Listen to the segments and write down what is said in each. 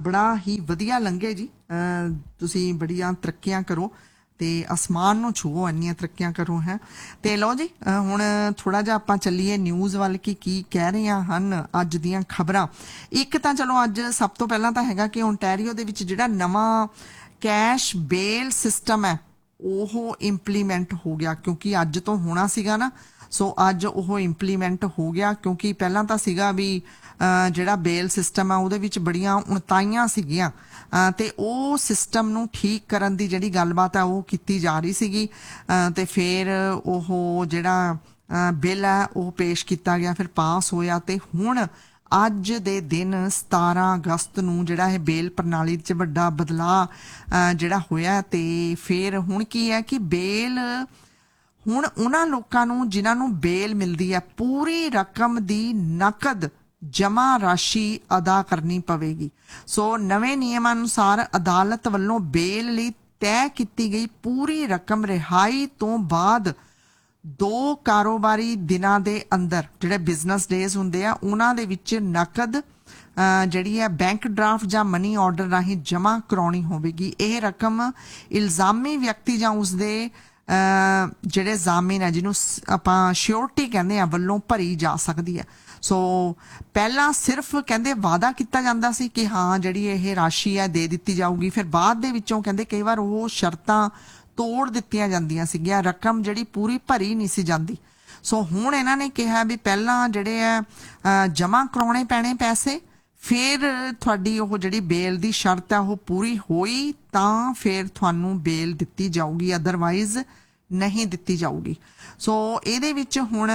ਬੜਾ ਹੀ ਵਧੀਆ ਲੰਘੇ ਜੀ। ਤੁਸੀਂ ਬੜੀਆਂ ਤਰੱਕੀਆਂ ਕਰੋ ਤੇ ਅਸਮਾਨ ਨੂੰ ਛੂਹੋ, ਇੰਨੀਆਂ ਤਰੱਕੀਆਂ ਕਰੋ ਹੈ। ਤੇ ਲਓ ਜੀ, ਹੁਣ ਥੋੜਾ ਜਿਹਾ ਆਪਾਂ ਚੱਲੀਏ ਨਿਊਜ਼ ਵੱਲ ਕਿ ਕੀ ਕਹਿ ਰਹੀਆਂ ਹਨ ਅੱਜ ਦੀਆਂ ਖਬਰਾਂ। ਇੱਕ ਤਾਂ ਚਲੋ ਅੱਜ ਸਭ ਤੋਂ ਪਹਿਲਾਂ ਤਾਂ ਹੈਗਾ ਕਿ ਓਨਟਾਰੀਓ ਦੇ ਵਿੱਚ ਜਿਹੜਾ ਨਵਾਂ ਕੈਸ਼ ਬੇਲ ਸਿਸਟਮ ਹੈ ਉਹ ਇੰਪਲੀਮੈਂਟ ਹੋ ਗਿਆ, ਕਿਉਂਕਿ ਅੱਜ ਤੋਂ ਹੋਣਾ ਸੀਗਾ ਨਾ। ਸੋ ਅੱਜ ਉਹ ਇੰਪਲੀਮੈਂਟ ਹੋ ਗਿਆ, ਕਿਉਂਕਿ ਪਹਿਲਾਂ ਤਾਂ ਸੀਗਾ ਵੀ ਜਿਹੜਾ ਬੇਲ ਸਿਸਟਮ ਆ ਉਹਦੇ ਵਿੱਚ ਬੜੀਆਂ ਉਣਤਾਈਆਂ ਸੀਗੀਆਂ ਤੇ ਉਹ ਸਿਸਟਮ ਨੂੰ ਠੀਕ ਕਰਨ ਦੀ ਜਿਹੜੀ ਗੱਲਬਾਤ ਆ ਉਹ ਕੀਤੀ ਜਾ ਰਹੀ ਸੀਗੀ। ਤੇ ਫਿਰ ਉਹ ਜਿਹੜਾ ਬਿੱਲ ਹੈ ਉਹ ਪੇਸ਼ ਕੀਤਾ ਗਿਆ, ਫਿਰ ਪਾਸ ਹੋਇਆ ਤੇ ਹੁਣ ਅੱਜ ਦੇ ਦਿਨ 17 ਅਗਸਤ ਨੂੰ ਜਿਹੜਾ ਇਹ ਬੇਲ ਪ੍ਰਣਾਲੀ 'ਚ ਵੱਡਾ ਬਦਲਾਅ ਜਿਹੜਾ ਹੋਇਆ। ਤੇ ਫਿਰ ਹੁਣ ਕੀ ਹੈ ਕਿ ਬੇਲ ਹੁਣ ਉਹਨਾਂ ਲੋਕਾਂ ਨੂੰ ਜਿਨ੍ਹਾਂ ਨੂੰ ਬੇਲ ਮਿਲਦੀ ਹੈ ਪੂਰੀ ਰਕਮ ਦੀ ਨਕਦ ਜਮ੍ਹਾਂ ਰਾਸ਼ੀ ਅਦਾ ਕਰਨੀ ਪਵੇਗੀ। ਸੋ ਨਵੇਂ ਨਿਯਮਾਂ ਅਨੁਸਾਰ ਅਦਾਲਤ ਵੱਲੋਂ ਬੇਲ ਲਈ ਤੈਅ ਕੀਤੀ ਗਈ ਪੂਰੀ ਰਕਮ ਰਿਹਾਈ ਤੋਂ ਬਾਅਦ 2 ਕਾਰੋਬਾਰੀ ਦਿਨਾਂ ਦੇ ਅੰਦਰ, ਜਿਹੜੇ ਬਿਜ਼ਨਸ ਡੇਜ਼ ਹੁੰਦੇ ਆ ਉਹਨਾਂ ਦੇ ਵਿੱਚ ਨਕਦ ਜਿਹੜੀ ਹੈ ਬੈਂਕ ਡਰਾਫਟ ਜਾਂ ਮਨੀ ਆਰਡਰ ਰਾਹੀਂ ਜਮ੍ਹਾਂ ਕਰਾਉਣੀ ਹੋਵੇਗੀ। ਇਹ ਰਕਮ ਇਲਜ਼ਾਮੀ ਵਿਅਕਤੀ ਜਾਂ ਉਸਦੇ ਜਿਹੜੇ ਜ਼ਾਮੀਨ ਹੈ, ਜਿਹਨੂੰ ਆਪਾਂ ਸ਼ਿਓਰਟੀ ਕਹਿੰਦੇ ਆ, ਵੱਲੋਂ ਭਰੀ ਜਾ ਸਕਦੀ ਹੈ। ਸੋ ਪਹਿਲਾਂ ਸਿਰਫ ਕਹਿੰਦੇ ਵਾਅਦਾ ਕੀਤਾ ਜਾਂਦਾ ਸੀ ਕਿ ਹਾਂ ਜਿਹੜੀ ਇਹ ਰਾਸ਼ੀ ਹੈ ਦੇ ਦਿੱਤੀ ਜਾਊਗੀ, ਫਿਰ ਬਾਅਦ ਦੇ ਵਿੱਚੋਂ ਕਹਿੰਦੇ ਕਈ ਵਾਰ ਉਹ ਸ਼ਰਤਾਂ ਤੋੜ ਦਿੱਤੀਆਂ ਜਾਂਦੀਆਂ ਸੀਗੀਆਂ, ਰਕਮ ਜਿਹੜੀ ਪੂਰੀ ਭਰੀ ਨਹੀਂ ਸੀ ਜਾਂਦੀ। ਸੋ ਹੁਣ ਇਹਨਾਂ ਨੇ ਕਿਹਾ ਵੀ ਪਹਿਲਾਂ ਜਿਹੜੇ ਆ ਜਮ੍ਹਾਂ ਕਰਾਉਣੇ ਪੈਣੇ ਪੈਸੇ, ਫਿਰ ਤੁਹਾਡੀ ਉਹ ਜਿਹੜੀ ਬੇਲ ਦੀ ਸ਼ਰਤ ਹੈ ਉਹ ਪੂਰੀ ਹੋਈ ਤਾਂ ਫਿਰ ਤੁਹਾਨੂੰ ਬੇਲ ਦਿੱਤੀ ਜਾਊਗੀ, ਅਦਰਵਾਈਜ਼ ਨਹੀਂ ਦਿੱਤੀ ਜਾਊਗੀ। ਸੋ ਇਹਦੇ ਵਿੱਚ ਹੁਣ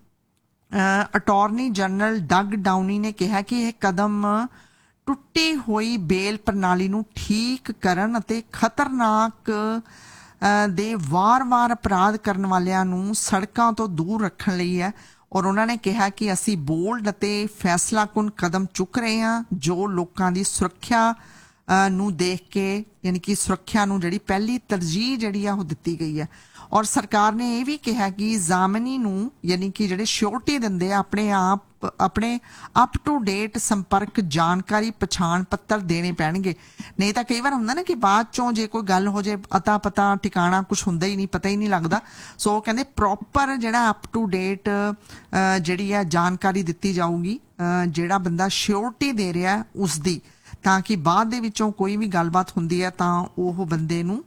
ਅਟਾਰਨੀ ਜਨਰਲ ਡਗ ਡਾਊਨੀ ਨੇ ਕਿਹਾ ਕਿ ਇਹ ਕਦਮ ਟੁੱਟੀ ਹੋਈ ਬੇਲ ਪ੍ਰਣਾਲੀ ਨੂੰ ਠੀਕ ਕਰਨ ਅਤੇ ਖਤਰਨਾਕ ਦੇ ਵਾਰ-ਵਾਰ ਅਪਰਾਧ ਕਰਨ ਵਾਲਿਆਂ ਨੂੰ ਸੜਕਾਂ ਤੋਂ ਦੂਰ ਰੱਖਣ ਲਈ ਹੈ। ਔਰ ਉਹਨਾਂ ਨੇ ਕਿਹਾ ਕਿ ਅਸੀਂ ਬੋਲਡ ਅਤੇ ਫੈਸਲਾਕੁਨ ਕਦਮ ਚੁੱਕ ਰਹੇ ਹਾਂ ਜੋ ਲੋਕਾਂ ਦੀ ਸੁਰੱਖਿਆ ਨੂੰ ਦੇਖ ਕੇ, ਯਾਨੀ ਕਿ ਸੁਰੱਖਿਆ ਨੂੰ ਜਿਹੜੀ ਪਹਿਲੀ ਤਰਜੀਹ ਜਿਹੜੀ ਆ ਉਹ ਦਿੱਤੀ ਗਈ ਹੈ। ਔਰ ਸਰਕਾਰ ਨੇ ਇਹ ਵੀ ਕਿਹਾ ਕਿ ਜ਼ਾਮਨੀ ਨੂੰ, ਯਾਨੀ ਕਿ ਜਿਹੜੇ ਸ਼ਿਓਰਟੀ ਦਿੰਦੇ ਆ, ਆਪਣੇ ਅਪ ਟੂ ਡੇਟ ਸੰਪਰਕ ਜਾਣਕਾਰੀ ਪਛਾਣ ਪੱਤਰ ਦੇਣੇ ਪੈਣਗੇ। ਨਹੀਂ ਤਾਂ ਕਈ ਵਾਰ ਹੁੰਦਾ ਨਾ ਕਿ ਬਾਅਦ ਚੋਂ ਜੇ ਕੋਈ ਗੱਲ ਹੋ ਜਾਏ, ਅਤਾ ਪਤਾ ਠਿਕਾਣਾ ਕੁਛ ਹੁੰਦਾ ਹੀ ਨਹੀਂ, ਪਤਾ ਹੀ ਨਹੀਂ ਲੱਗਦਾ। ਸੋ ਕਹਿੰਦੇ ਪ੍ਰੋਪਰ ਜਿਹੜਾ ਅਪ ਟੂ ਡੇਟ ਜਿਹੜੀ ਆ ਜਾਣਕਾਰੀ ਦਿੱਤੀ ਜਾਊਗੀ ਜਿਹੜਾ ਬੰਦਾ ਸ਼ਿਓਰਟੀ ਦੇ ਰਿਹਾ ਉਸਦੀ, ਤਾਂ ਕਿ ਬਾਅਦ ਦੇ ਵਿੱਚੋਂ ਕੋਈ ਵੀ ਗੱਲਬਾਤ ਹੁੰਦੀ ਹੈ ਤਾਂ ਉਹ ਬੰਦੇ ਨੂੰ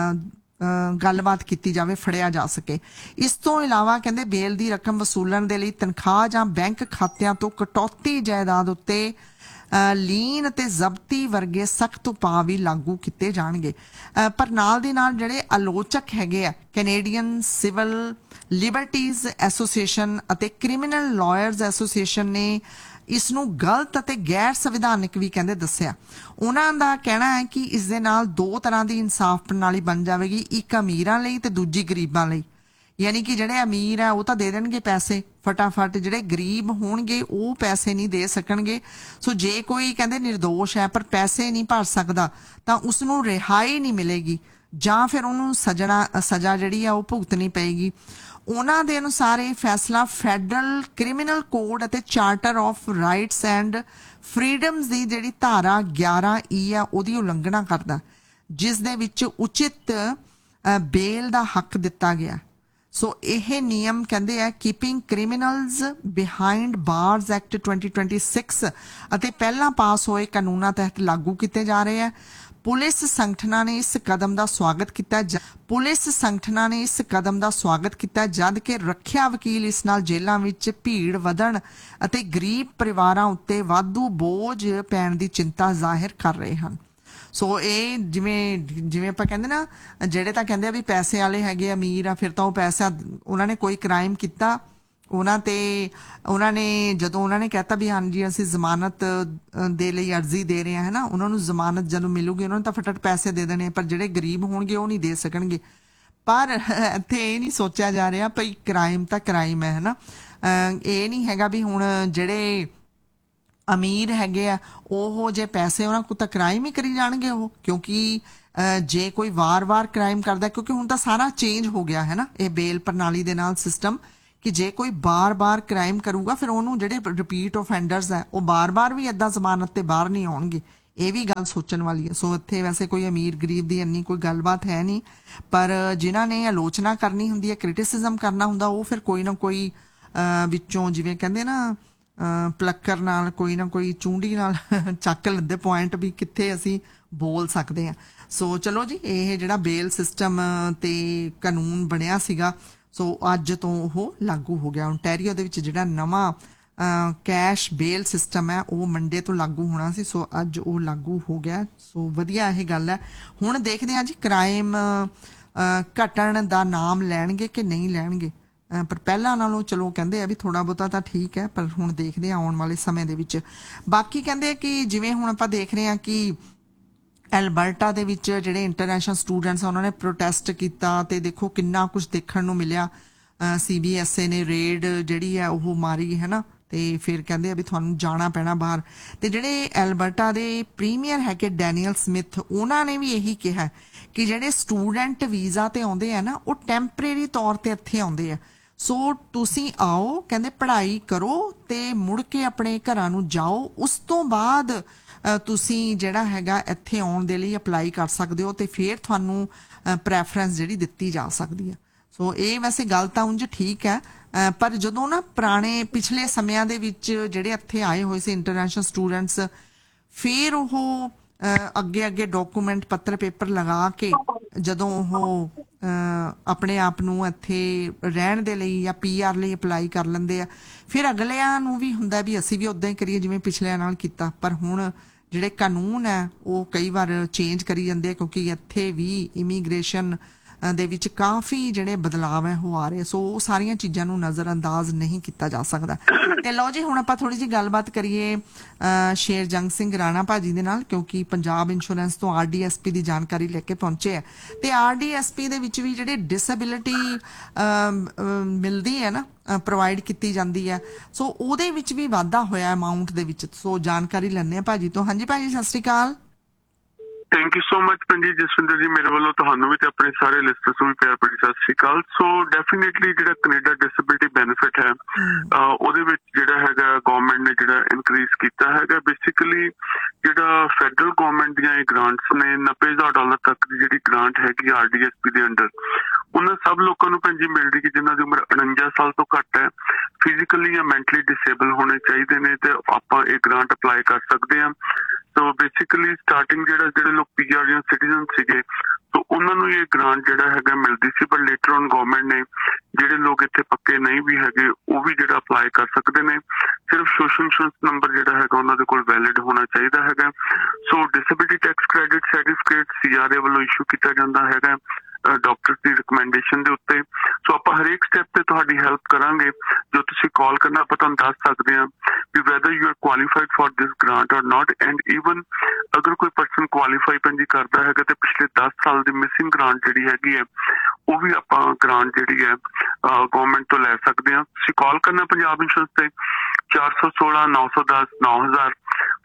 ਗੱਲਬਾਤ ਕੀਤੀ ਜਾਵੇ, ਫੜਿਆ ਜਾ ਸਕੇ। ਇਸ ਤੋਂ ਇਲਾਵਾ ਕਹਿੰਦੇ ਬੇਲ ਦੀ ਰਕਮ ਵਸੂਲਣ ਦੇ ਲਈ ਤਨਖਾਹ ਜਾਂ ਬੈਂਕ ਖਾਤਿਆਂ ਤੋਂ ਕਟੌਤੀ, ਜਾਇਦਾਦ ਉੱਤੇ ਲੀਨ ਅਤੇ ਜ਼ਬਤੀ ਵਰਗੇ ਸਖਤ ਉਪਾਅ ਵੀ ਲਾਗੂ ਕੀਤੇ ਜਾਣਗੇ। ਪਰ ਨਾਲ ਦੀ ਨਾਲ ਜਿਹੜੇ ਆਲੋਚਕ ਹੈਗੇ ਆ, ਕੈਨੇਡੀਅਨ ਸਿਵਲ ਲਿਬਰਟੀਜ਼ ਐਸੋਸੀਏਸ਼ਨ ਅਤੇ ਕ੍ਰਿਮੀਨਲ ਲਾਇਰਜ਼ ਐਸੋਸੀਏਸ਼ਨ ਨੇ ਇਸ ਨੂੰ ਗਲਤ ਅਤੇ ਗੈਰ ਸੰਵਿਧਾਨਿਕ ਵੀ ਕਹਿੰਦੇ ਦੱਸਿਆ। ਉਹਨਾਂ ਦਾ ਕਹਿਣਾ ਹੈ ਕਿ ਇਸ ਦੇ ਨਾਲ 2 ਤਰ੍ਹਾਂ ਦੀ ਇਨਸਾਫ ਪ੍ਰਣਾਲੀ ਬਣ ਜਾਵੇਗੀ, ਇੱਕ ਅਮੀਰਾਂ ਲਈ ਤੇ ਦੂਜੀ ਗਰੀਬਾਂ ਲਈ। ਯਾਨੀ ਕਿ ਜਿਹੜੇ ਅਮੀਰ ਆ ਉਹ ਤਾਂ ਦੇ ਦੇਣਗੇ ਪੈਸੇ ਫਟਾਫਟ, ਜਿਹੜੇ ਗਰੀਬ ਹੋਣਗੇ ਉਹ ਪੈਸੇ ਨਹੀਂ ਦੇ ਸਕਣਗੇ। ਸੋ ਜੇ ਕੋਈ ਕਹਿੰਦੇ ਨਿਰਦੋਸ਼ ਹੈ ਪਰ ਪੈਸੇ ਨਹੀਂ ਭਰ ਸਕਦਾ ਤਾਂ ਉਸ ਨੂੰ ਰਿਹਾਈ ਨਹੀਂ ਮਿਲੇਗੀ, ਜਾਂ ਫਿਰ ਉਹਨੂੰ ਸਜ਼ਾ ਜਿਹੜੀ ਆ ਉਹ ਭੁਗਤਣੀ ਪਏਗੀ। ਉਹਨਾਂ ਦੇ ਅਨੁਸਾਰ ਇਹ ਫੈਸਲਾ ਫੈਡਰਲ ਕ੍ਰਿਮੀਨਲ ਕੋਡ ਅਤੇ ਚਾਰਟਰ ਆਫ ਰਾਈਟਸ ਐਂਡ ਫਰੀਡਮਸ ਦੀ ਜਿਹੜੀ ਧਾਰਾ 11E ਆ ਉਹਦੀ ਉਲੰਘਣਾ ਕਰਦਾ, ਜਿਸ ਦੇ ਵਿੱਚ ਉਚਿਤ ਬੇਲ ਦਾ ਹੱਕ ਦਿੱਤਾ ਗਿਆ। ਸੋ ਇਹ ਨਿਯਮ ਕਹਿੰਦੇ ਆ ਕੀਪਿੰਗ ਕ੍ਰਿਮੀਨਲਸ ਬਿਹਾਈਂਡ ਬਾਰਸ ਐਕਟ 2026 ਅਤੇ ਪਹਿਲਾਂ ਪਾਸ ਹੋਏ ਕਾਨੂੰਨਾਂ ਤਹਿਤ ਲਾਗੂ ਕੀਤੇ ਜਾ ਰਹੇ ਆ। ਪੁਲਿਸ ਸੰਗਠਨਾਂ ਨੇ ਇਸ ਕਦਮ ਦਾ ਸਵਾਗਤ ਕੀਤਾ, ਜਦ ਕਿ ਰੱਖਿਆ ਵਕੀਲ ਇਸ ਨਾਲ ਜੇਲ੍ਹਾਂ ਵਿੱਚ ਭੀੜ ਵਧਣ ਅਤੇ ਗਰੀਬ ਪਰਿਵਾਰਾਂ ਉੱਤੇ ਵਾਧੂ ਬੋਝ ਪੈਣ ਦੀ ਚਿੰਤਾ ਜ਼ਾਹਿਰ ਕਰ ਰਹੇ ਹਨ। ਸੋ ਇਹ ਜਿਵੇਂ ਆਪਾਂ ਕਹਿੰਦੇ ਨਾ, ਜਿਹੜੇ ਤਾਂ ਕਹਿੰਦੇ ਆ ਵੀ ਪੈਸੇ ਵਾਲੇ ਹੈਗੇ ਅਮੀਰ ਆ, ਫਿਰ ਤਾਂ ਉਹ ਪੈਸਾ, ਉਹਨਾਂ ਨੇ ਕੋਈ ਕ੍ਰਾਈਮ ਕੀਤਾ, ਉਹਨਾਂ ਨੇ ਜਦੋਂ ਉਹਨਾਂ ਨੇ ਕਹਿਤਾ ਵੀ ਹਾਂਜੀ ਅਸੀਂ ਜ਼ਮਾਨਤ ਦੇ ਲਈ ਅਰਜ਼ੀ ਦੇ ਰਹੇ ਹਾਂ, ਹੈ ਨਾ, ਉਹਨਾਂ ਨੂੰ ਜ਼ਮਾਨਤ ਜਦੋਂ ਮਿਲੂਗੀ ਉਹਨਾਂ ਨੂੰ ਤਾਂ ਫਟਾਫਟ ਪੈਸੇ ਦੇ ਦੇਣੇ, ਪਰ ਜਿਹੜੇ ਗਰੀਬ ਹੋਣਗੇ ਉਹ ਨਹੀਂ ਦੇ ਸਕਣਗੇ। ਪਰ ਇੱਥੇ ਇਹ ਨਹੀਂ ਸੋਚਿਆ ਜਾ ਰਿਹਾ ਭਈ ਕ੍ਰਾਈਮ ਤਾਂ ਕ੍ਰਾਈਮ ਹੈ ਨਾ, ਇਹ ਨਹੀਂ ਹੈਗਾ ਵੀ ਹੁਣ ਜਿਹੜੇ ਅਮੀਰ ਹੈਗੇ ਆ ਉਹ ਜੇ ਪੈਸੇ ਉਹਨਾਂ ਕੋਲ ਤਾਂ ਕ੍ਰਾਈਮ ਹੀ ਕਰੀ ਜਾਣਗੇ ਉਹ, ਕਿਉਂਕਿ ਜੇ ਕੋਈ ਵਾਰ-ਵਾਰ ਕ੍ਰਾਈਮ ਕਰਦਾ, ਕਿਉਂਕਿ ਹੁਣ ਤਾਂ ਸਾਰਾ ਚੇਂਜ ਹੋ ਗਿਆ ਹੈ ਨਾ ਇਹ ਬੇਲ ਪ੍ਰਣਾਲੀ ਦੇ ਨਾਲ ਸਿਸਟਮ, ਕਿ ਜੇ ਕੋਈ ਬਾਰ-ਬਾਰ ਕ੍ਰਾਈਮ ਕਰੂਗਾ ਫਿਰ ਉਹਨੂੰ ਜਿਹੜੇ ਰਿਪੀਟ ਆਫੈਂਡਰਸ ਹੈ ਉਹ ਬਾਰ-ਬਾਰ ਵੀ ਏਦਾਂ ਜ਼ਮਾਨਤ ਤੇ ਬਾਹਰ ਨਹੀਂ ਆਉਣਗੇ। ਇਹ ਵੀ ਗੱਲ ਸੋਚਣ ਵਾਲੀ ਹੈ। ਸੋ ਇੱਥੇ ਵੈਸੇ ਕੋਈ ਅਮੀਰ ਗਰੀਬ ਦੀ ਇੰਨੀ ਕੋਈ ਗੱਲਬਾਤ ਹੈ ਨਹੀਂ, ਪਰ ਜਿਨ੍ਹਾਂ ਨੇ ਆਲੋਚਨਾ ਕਰਨੀ ਹੁੰਦੀ ਹੈ, ਕ੍ਰਿਟਿਸਿਜ਼ਮ ਕਰਨਾ ਹੁੰਦਾ, ਉਹ ਫਿਰ ਕੋਈ ਨਾ ਕੋਈ ਵਿੱਚੋਂ ਜਿਵੇਂ ਕਹਿੰਦੇ ਨਾ ਪਲੱਕਰ ਨਾਲ ਕੋਈ ਨਾ ਕੋਈ ਚੂੰਡੀ ਨਾਲ ਚੱਕ ਲੈਂਦੇ ਪੁਆਇੰਟ ਵੀ ਕਿੱਥੇ ਅਸੀਂ ਬੋਲ ਸਕਦੇ ਹਾਂ। ਸੋ ਚਲੋ ਜੀ, ਇਹ ਜਿਹੜਾ ਬੇਲ ਸਿਸਟਮ ਤੇ ਕਾਨੂੰਨ ਬਣਿਆ ਸੀਗਾ, ਸੋ ਅੱਜ ਤੋਂ ਉਹ ਲਾਗੂ ਹੋ ਗਿਆ। ਓਨਟਾਰੀਓ ਦੇ ਵਿੱਚ ਜਿਹੜਾ ਨਵਾਂ ਕੈਸ਼ ਬੇਲ ਸਿਸਟਮ ਹੈ ਉਹ ਮੰਡੇ ਤੋਂ ਲਾਗੂ ਹੋਣਾ ਸੀ, ਸੋ ਅੱਜ ਉਹ ਲਾਗੂ ਹੋ ਗਿਆ। ਸੋ ਵਧੀਆ ਇਹ ਗੱਲ ਹੈ। ਹੁਣ ਦੇਖਦੇ ਹਾਂ ਜੀ ਕ੍ਰਾਈਮ ਘਟਣ ਦਾ ਨਾਮ ਲੈਣਗੇ ਕਿ ਨਹੀਂ ਲੈਣਗੇ, ਪਰ ਪਹਿਲਾਂ ਨਾਲੋਂ ਚਲੋ ਕਹਿੰਦੇ ਆ ਵੀ ਥੋੜਾ ਬਹੁਤਾ ਤਾਂ ਠੀਕ ਹੈ, ਪਰ ਹੁਣ ਦੇਖਦੇ ਆ ਆਉਣ ਵਾਲੇ ਸਮੇਂ ਦੇ ਵਿੱਚ। ਬਾਕੀ ਕਹਿੰਦੇ ਆ ਕਿ ਜਿਵੇਂ ਹੁਣ ਆਪਾਂ ਦੇਖ ਰਹੇ ਹਾਂ ਕਿ ਐਲਬਰਟਾ ਦੇ ਵਿੱਚ ਜਿਹੜੇ ਇੰਟਰਨੈਸ਼ਨਲ ਸਟੂਡੈਂਟਸ ਆ ਉਹਨਾਂ ਨੇ ਪ੍ਰੋਟੈਸਟ ਕੀਤਾ ਤੇ ਦੇਖੋ ਕਿੰਨਾ ਕੁਝ ਦੇਖਣ ਨੂੰ ਮਿਲਿਆ। CBSA ਨੇ ਰੇਡ ਜਿਹੜੀ ਹੈ ਉਹ ਮਾਰੀ ਹੈ ਨਾ, ਤੇ ਫਿਰ ਕਹਿੰਦੇ ਆ ਵੀ ਤੁਹਾਨੂੰ ਜਾਣਾ ਪੈਣਾ ਬਾਹਰ। ਤੇ ਜਿਹੜੇ ਐਲਬਰਟਾ ਦੇ ਪ੍ਰੀਮੀਅਰ ਹੈਗੇ ਡੈਨੀਅਲ ਸਮਿਥ, ਉਹਨਾਂ ਨੇ ਵੀ ਇਹੀ ਕਿਹਾ ਕਿ ਜਿਹੜੇ ਸਟੂਡੈਂਟ ਵੀਜ਼ਾ ਤੇ ਆਉਂਦੇ ਆ ਨਾ, ਉਹ ਟੈਂਪਰੇਰੀ ਤੌਰ ਤੇ ਇੱਥੇ ਆਉਂਦੇ ਆ। ਸੋ ਤੁਸੀਂ ਆਓ, ਕਹਿੰਦੇ ਪੜ੍ਹਾਈ ਕਰੋ ਤੇ ਮੁੜ ਕੇ ਆਪਣੇ ਘਰਾਂ ਨੂੰ ਜਾਓ, ਉਸ ਤੋਂ ਬਾਅਦ ਤੁਸੀਂ ਜਿਹੜਾ ਹੈਗਾ ਇੱਥੇ ਆਉਣ ਦੇ ਲਈ ਅਪਲਾਈ ਕਰ ਸਕਦੇ ਹੋ ਤੇ ਫਿਰ ਤੁਹਾਨੂੰ ਪ੍ਰੈਫਰੈਂਸ ਜਿਹੜੀ ਦਿੱਤੀ ਜਾ ਸਕਦੀ ਹੈ। ਸੋ ਇਹ ਵੈਸੇ ਗੱਲ ਤਾਂ ਉਂਝ ਠੀਕ ਹੈ, ਪਰ ਜਦੋਂ ਨਾ ਪੁਰਾਣੇ ਪਿਛਲੇ ਸਮਿਆਂ ਦੇ ਵਿੱਚ ਜਿਹੜੇ ਇੱਥੇ ਆਏ ਹੋਏ ਸੀ ਇੰਟਰਨੈਸ਼ਨਲ ਸਟੂਡੈਂਟਸ, ਫਿਰ ਉਹ ਅੱਗੇ ਅੱਗੇ ਡਾਕੂਮੈਂਟ ਪੱਤਰ ਪੇਪਰ ਲਗਾ ਕੇ ਜਦੋਂ ਉਹ ਆਪਣੇ ਆਪ ਨੂੰ ਇੱਥੇ ਰਹਿਣ ਦੇ ਲਈ ਜਾਂ PR ਲਈ ਅਪਲਾਈ ਕਰ ਲੈਂਦੇ ਆ, ਫਿਰ ਅਗਲਿਆਂ ਨੂੰ ਵੀ ਹੁੰਦਾ ਵੀ ਅਸੀਂ ਵੀ ਉੱਦਾਂ ਹੀ ਕਰੀਏ ਜਿਵੇਂ ਪਿਛਲਿਆਂ ਨਾਲ ਕੀਤਾ। ਪਰ ਹੁਣ ਜਿਹੜੇ ਕਾਨੂੰਨ ਹੈ ਉਹ ਕਈ ਵਾਰ ਚੇਂਜ ਕਰੀ ਜਾਂਦੇ ਆ, ਕਿਉਂਕਿ ਇੱਥੇ ਵੀ ਇਮੀਗ੍ਰੇਸ਼ਨ ਦੇ ਵਿੱਚ ਕਾਫੀ ਜਿਹੜੇ ਬਦਲਾਵ ਹੈ ਉਹ ਆ ਰਹੇ। ਸੋ ਉਹ ਸਾਰੀਆਂ ਚੀਜ਼ਾਂ ਨੂੰ ਨਜ਼ਰ ਅੰਦਾਜ਼ ਨਹੀਂ ਕੀਤਾ ਜਾ ਸਕਦਾ। ਤੇ ਲਓ ਜੀ, ਹੁਣ ਆਪਾਂ ਥੋੜੀ ਜਿਹੀ ਗੱਲਬਾਤ ਕਰੀਏ ਸ਼ੇਰਜੰਗ ਸਿੰਘ ਰਾਣਾ ਭਾਜੀ ਦੇ ਨਾਲ, ਕਿਉਂਕਿ ਪੰਜਾਬ ਇੰਸ਼ੋਰੈਂਸ ਤੋਂ RDSP ਦੀ ਜਾਣਕਾਰੀ ਲੈ ਕੇ ਪਹੁੰਚੇ ਹੈ। ਤੇ RDSP ਦੇ ਵਿੱਚ ਵੀ ਜਿਹੜੇ ਡਿਸੇਬਿਲਿਟੀ ਮਿਲਦੀ ਹੈ ਨਾ, ਪ੍ਰੋਵਾਈਡ ਕੀਤੀ ਜਾਂਦੀ ਹੈ, ਸੋ ਉਹਦੇ ਵਿੱਚ ਵੀ ਵਾਧਾ ਹੋਇਆ ਅਮਾਊਂਟ ਦੇ ਵਿੱਚ। ਸੋ ਜਾਣਕਾਰੀ ਲੈਣੇ ਆ ਭਾਜੀ ਤੋਂ। ਹਾਂਜੀ ਭਾਜੀ, ਸਤਿ ਸ਼੍ਰੀ ਅਕਾਲ। ਥੈਂਕ ਯੂ ਸੋ ਮਚ ਪੰਜੀ ਜਸਵਿੰਦਰ ਜੀ, ਮੇਰੇ ਵੱਲੋਂ ਤੁਹਾਨੂੰ ਵੀ ਤੇ ਆਪਣੇ ਸਾਰੇ ਲਿਸਟਰਸ ਨੂੰ ਵੀ ਪਿਆਰ ਭਰੀ ਸਤਿ ਸ਼੍ਰੀ ਅਕਾਲ। ਸੋ ਡੈਫੀਨੇਟਲੀ ਜਿਹੜਾ ਕੈਨੇਡਾ ਡਿਸੇਬਿਲਿਟੀ ਬੈਨੀਫਿਟ ਹੈ ਉਹਦੇ ਵਿੱਚ ਜਿਹੜਾ ਹੈਗਾ ਗਵਰਨਮੈਂਟ ਨੇ ਜਿਹੜਾ ਇਨਕਰੀਜ਼ ਕੀਤਾ ਹੈਗਾ। ਬੇਸਿਕਲੀ ਜਿਹੜਾ ਫੈਡਰਲ ਗਵਰਨਮੈਂਟ ਦੀਆਂ ਇਹ ਗ੍ਰਾਂਟਸ ਨੇ, $90,000 ਤੱਕ ਦੀ ਜਿਹੜੀ ਗ੍ਰਾਂਟ ਹੈਗੀ RDSP ਦੇ ਅੰਡਰ, ਉਹਨਾਂ ਸਭ ਲੋਕਾਂ ਨੂੰ ਪੰਜੀ ਮਿਲ ਰਹੀ ਕਿ ਜਿਨ੍ਹਾਂ ਦੀ ਉਮਰ 49 ਸਾਲ ਤੋਂ ਘੱਟ ਹੈ, ਫਿਜ਼ੀਕਲੀ ਜਾਂ ਮੈਂਟਲੀ ਡਿਸੇਬਲ ਹੋਣੇ ਚਾਹੀਦੇ ਨੇ, ਤੇ ਆਪਾਂ ਇਹ ਗ੍ਰਾਂਟ ਅਪਲਾਈ ਕਰ ਸਕਦੇ ਹਾਂ। ਸੋ ਬੇਸਿਕਲੀ ਸਟਾਰਟਿੰਗ ਜਿਹੜੇ ਲੋਕ PR ਜਾਂ ਸਿਟੀਜ਼ਨ ਸੀਗੇ, ਸੋ ਉਹਨਾਂ ਨੂੰ ਇਹ ਗ੍ਰਾਂਟ ਜਿਹੜਾ ਹੈਗਾ ਮਿਲਦੀ ਸੀ, ਪਰ ਲੇਟਰ ਔਨ ਗਵਰਨਮੈਂਟ ਨੇ ਜਿਹੜੇ ਲੋਕ ਇੱਥੇ ਪੱਕੇ ਨਹੀਂ ਵੀ ਹੈਗੇ ਉਹ ਵੀ ਜਿਹੜਾ ਅਪਲਾਈ ਕਰ ਸਕਦੇ ਨੇ। ਸਿਰਫ ਸੋਸ਼ਲ ਇੰਸ਼ੋਰੈਂਸ ਨੰਬਰ ਜਿਹੜਾ ਹੈਗਾ ਉਹਨਾਂ ਦੇ ਕੋਲ ਵੈਲਿਡ ਹੋਣਾ ਚਾਹੀਦਾ ਹੈਗਾ। ਸੋ disability tax credit certificate CRA ਵੱਲੋਂ ਇਸ਼ੂ ਕੀਤਾ ਜਾਂਦਾ ਹੈਗਾ ਡਾਕਟਰ ਦੀ ਰਿਕਮੈਂਡੇਸ਼ਨ ਦੇ ਉੱਤੇ। ਸੋ ਆਪਾਂ ਹਰੇਕ ਸਟੈਪ ਤੇ ਤੁਹਾਡੀ ਹੈਲਪ ਕਰਾਂਗੇ। ਜੋ ਤੁਸੀਂ ਕਾਲ ਕਰਨਾ ਆਪਾਂ ਤੁਹਾਨੂੰ ਦੱਸ ਸਕਦੇ ਹਾਂ ਵੀ weather you are qualified for this grant ਔਰ ਨਾਟ, ਐਂਡ ਈਵਨ ਅਗਰ ਕੋਈ ਪਰਸਨ ਕੁਆਲੀਫਾਈ ਪੰਜੀ ਕਰਦਾ ਹੈਗਾ ਤੇ ਪਿਛਲੇ 10 ਸਾਲ ਦੀ ਮਿਸਿੰਗ ਗ੍ਰਾਂਟ ਜਿਹੜੀ ਹੈਗੀ ਹੈ ਉਹ ਵੀ ਆਪਾਂ ਗ੍ਰਾਂਟ ਜਿਹੜੀ ਹੈ ਗਵਰਨਮੈਂਟ ਤੋਂ ਲੈ ਸਕਦੇ ਹਾਂ। ਤੁਸੀਂ ਕਾਲ ਕਰਨਾ ਪੰਜਾਬ ਇੰਸ਼ੋਰੈਂਸ ਤੇ 416 910 9000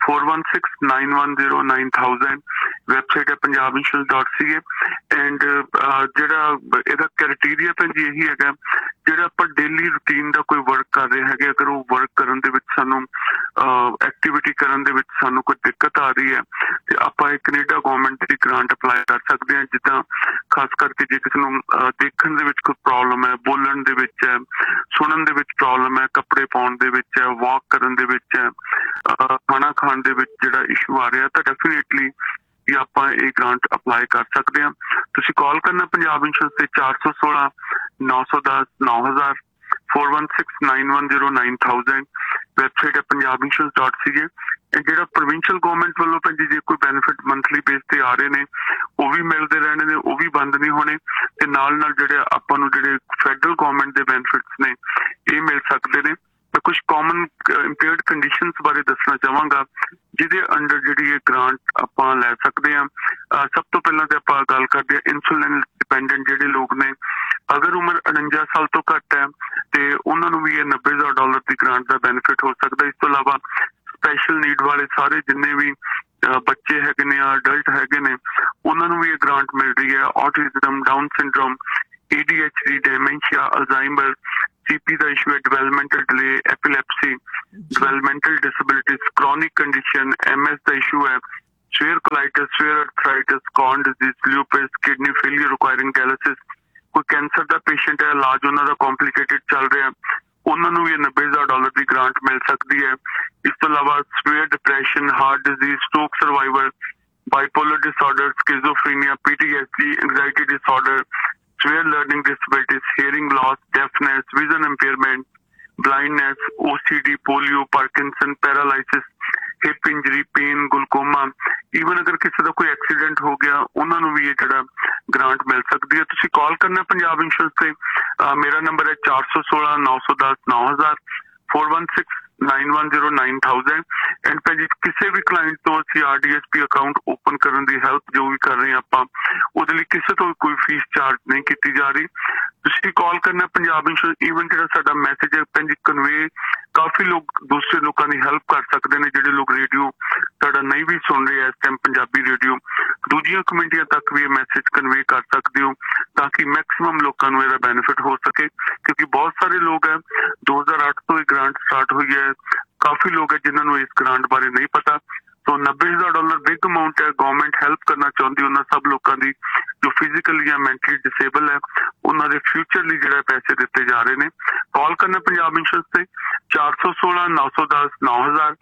416 910 9000। ਵੈਬਸਾਈਟ ਹੈ punjabinsurance.ca। ਐਂਡ ਜਿਹੜਾ ਇਹਦਾ ਕ੍ਰਾਈਟੇਰੀਆ ਪੰਜੀ ਇਹੀ ਹੈਗਾ, ਜਿਹੜਾ ਆਪਾਂ ਡੇਲੀ ਰੂਟੀਨ ਦਾ ਕੋਈ ਵਰਕ ਕਰ ਰਹੇ ਹੈਗੇ, ਅਗਰ ਉਹ ਵਰਕ ਕਰਨ ਦੇ ਵਿੱਚ ਸਾਨੂੰ ਐਕਟੀਵਿਟੀ ਕਰਨ ਦੇ ਵਿੱਚ ਸਾਨੂੰ ਕੋਈ ਦਿੱਕਤ ਆ ਰਹੀ ਹੈ ਤੇ ਆਪਾਂ ਇਹ ਕੈਨੇਡਾ ਗਵਰਨਮੈਂਟ ਦੀ ਗ੍ਰਾਂਟ ਅਪਲਾਈ ਕਰ ਸਕਦੇ ਹਾਂ। ਜਿੱਦਾਂ ਖਾਸ ਕਰਕੇ ਜੇ ਕਿਸੇ ਨੂੰ ਦੇਖਣ ਦੇ ਵਿੱਚ ਕੋਈ ਪ੍ਰੋਬਲਮ ਹੈ, ਬੋਲਣ ਦੇ ਵਿੱਚ ਹੈ, ਸੁਣਨ ਦੇ ਵਿੱਚ ਪ੍ਰੋਬਲਮ ਹੈ, ਕੱਪੜੇ ਪਾਉਣ ਦੇ ਵਿੱਚ ਹੈ, ਵਾਕ ਕਰਨ ਦੇ ਵਿੱਚ ਹੈ, ਖਾਣਾ ਖਾਣ ਦੇ ਵਿੱਚ ਜਿਹੜਾ ਇਸ਼ੂ ਆ ਰਿਹਾ, ਤਾਂ ਡੈਫੀਨੇਟਲੀ ਆਪਾਂ ਇਹ ਗ੍ਰਾਂਟ ਅਪਲਾਈ ਕਰ ਸਕਦੇ ਹਾਂ। ਤੁਸੀਂ ਕਾਲ ਕਰਨਾ ਪੰਜਾਬ ਇੰਸ਼ੋਰੈਂਸ ਤੇ 416 910 9000 416 910 9000। ਵੈਬਸਾਈਟ ਹੈ punjabinsurance.ca। ਜਿਹੜਾ ਪ੍ਰੋਵਿੰਸ਼ੀਅਲ ਗਵਰਨਮੈਂਟ ਵੱਲੋਂ ਪੰਜੀ ਜੇ ਕੋਈ ਬੈਨੀਫਿਟ ਮੰਥਲੀ ਬੇਸ ਤੇ ਆ ਰਹੇ ਨੇ ਉਹ ਵੀ ਮਿਲਦੇ ਰਹਿਣੇ ਨੇ, ਉਹ ਵੀ ਬੰਦ ਨਹੀਂ ਹੋਣੇ, ਤੇ ਨਾਲ ਨਾਲ ਜਿਹੜੇ ਆਪਾਂ ਨੂੰ ਜਿਹੜੇ ਫੈਡਰਲ ਗਵਰਨਮੈਂਟ ਦੇ ਬੈਨੀਫਿਟਸ ਨੇ ਇਹ ਮਿਲ ਸਕਦੇ ਨੇ। ਮੈਂ ਕੁਝ ਕਾਮਨ ਇੰਪੇਅਰਡ ਕੰਡੀਸ਼ਨਸ ਬਾਰੇ ਦੱਸਣਾ ਚਾਹਾਂਗਾ ਜਿਹਦੇ ਅੰਡਰ ਜਿਹੜੀ ਇਹ ਗ੍ਰਾਂਟ ਆਪਾਂ ਲੈ ਸਕਦੇ ਹਾਂ। ਸਭ ਤੋਂ ਪਹਿਲਾਂ ਤੇ ਆਪਾਂ ਗੱਲ ਕਰਦੇ ਹਾਂ ਇਨਸੂਲਿਨ ਡਿਪੈਂਡੈਂਟ ਜਿਹੜੇ ਲੋਕ ਨੇ, ਅਗਰ ਉਮਰ 49 ਸਾਲ ਤੋਂ ਘੱਟ ਹੈ ਤੇ ਉਹਨਾਂ ਨੂੰ ਵੀ ਇਹ $90,000 ਦੀ ਗ੍ਰਾਂਟ ਦਾ ਬੈਨੀਫਿਟ ਹੋ ਸਕਦਾ। ਇਸ ਤੋਂ ਇਲਾਵਾ ਸਪੈਸ਼ਲ ਨੀਡ ਵਾਲੇ ਸਾਰੇ ਜਿੰਨੇ ਵੀ ਬੱਚੇ ਹੈਗੇ ਨੇ ਜਾਂ ਅਡਲਟ ਹੈਗੇ ਨੇ ਉਹਨਾਂ ਨੂੰ ਵੀ ਇਹ ਗ੍ਰਾਂਟ ਮਿਲ ਰਹੀ ਹੈ। Autism, down syndrome, ADHD, ਡੈਮੈਂਸ਼ੀਆ, Alzheimer, CP ਦਾ ਇਸ਼ੂ ਹੈ, developmental delay, ਐਪੀਲੈਪਸੀ, developmental disabilities, chronic condition, MS ਦਾ ਇਸ਼ੂ ਹੈ, severe colitis, severe arthritis, Crohn's disease, lupus, kidney failure requiring dialysis, ਕੋਈ ਕੈਂਸਰ ਦਾ ਪੇਸ਼ੈਂਟ ਹੈ, ਇਲਾਜ ਉਹਨਾਂ ਦਾ ਕੰਪਲਿਕੇਟਡ ਚੱਲ ਰਿਹਾ, ਉਹਨਾਂ ਨੂੰ ਵੀ $90,000 ਦੀ ਗ੍ਰਾਂਟ ਮਿਲ ਸਕਦੀ ਹੈ। ਇਸ ਤੋਂ ਇਲਾਵਾ swear depression, heart disease, stroke survivor, bipolar disorder, ਸਕਿਜ਼ੋਫਰੀਨੀਆ, PTSD, anxiety disorder, severe learning disabilities, hearing loss, deafness, vision impairment, blindness, OCD, polio, Parkinson, paralysis, hip injury, pain, glaucoma, even ਅਗਰ ਕਿਸੇ ਦਾ ਕੋਈ ਐਕਸੀਡੈਂਟ ਹੋ ਗਿਆ ਉਹਨਾਂ ਨੂੰ ਵੀ ਇਹ ਜਿਹੜਾ ਗ੍ਰਾਂਟ ਮਿਲ ਸਕਦੀ ਹੈ। ਤੁਸੀਂ ਕਾਲ ਕਰਨਾ ਪੰਜਾਬ ਇੰਸ਼ੋਰੈਂਸ ਤੇ, ਮੇਰਾ ਨੰਬਰ ਹੈ 416 910 9000 41691099000 ਐਂਡ ਭਾਜੀ ਕਿਸੇ ਵੀ ਕਲਾਇੰਟ ਤੋਂ ਅਸੀਂ RDSP ਅਕਾਊਂਟ ਓਪਨ ਕਰਨ ਦੀ ਹੈਲਪ ਜੋ ਵੀ ਕਰ ਰਹੇ ਹਾਂ ਆਪਾਂ, ਉਹਦੇ ਲਈ ਕਿਸੇ ਤੋਂ ਕੋਈ ਫੀਸ ਚਾਰਜ ਨਹੀਂ ਕੀਤੀ ਜਾ ਰਹੀ। ਤੁਸੀਂ ਕਾਲ ਕਰਨਾ ਪੰਜਾਬ ਇੰਸ਼ੋਰੈਂਸ। ਈਵਨ ਜਿਹੜਾ ਸਾਡਾ ਮੈਸੇਜ ਹੈ ਭਾਜੀ ਕਨਵੇ ਕਾਫੀ ਲੋਕ ਦੂਸਰੇ ਲੋਕਾਂ ਦੀ ਹੈਲਪ ਕਰ ਸਕਦੇ ਨੇ, ਜਿਹੜੇ ਲੋਕ ਰੇਡੀਓ ਤੁਹਾਡਾ ਨਹੀਂ ਵੀ ਸੁਣ ਰਹੇ ਇਸ ਟਾਈਮ ਪੰਜਾਬੀ ਰੇਡੀਓ, ਦੂਜੀਆਂ ਕਮਿਊਨਿਟੀਆਂ ਤੱਕ ਵੀ ਇਹ ਮੈਸੇਜ ਕਨਵੇ ਕਰ ਸਕਦੇ ਹੋ ਤਾਂ ਕਿ ਮੈਕਸਿਮਮ ਲੋਕਾਂ ਨੂੰ ਇਹਦਾ ਬੈਨੀਫਿਟ ਹੋ ਸਕੇ। ਕਿਉਂਕਿ ਬਹੁਤ ਸਾਰੇ ਲੋਕ ਹੈ 2008 ਤੋਂ ਇਹ ਗ੍ਰਾਂਟ ਸਟਾਰਟ ਹੋਈ ਹੈ, ਕਾਫੀ ਲੋਕ ਹੈ ਜਿਨ੍ਹਾਂ ਨੂੰ ਇਸ ਗ੍ਰਾਂਟ ਬਾਰੇ ਨਹੀਂ ਪਤਾ। तो $90,000 बिग अमाउंट है, गवर्नमेंट हेल्प करना चाहती उन्होंने सब लोगों की जो फिजिकली या मैंटली डिसेबल है उन्होंने फ्यूचर लिए जो पैसे दिते जा रहे हैं। कॉल करना पंजाब इंश्योरेंस से 416 910 9000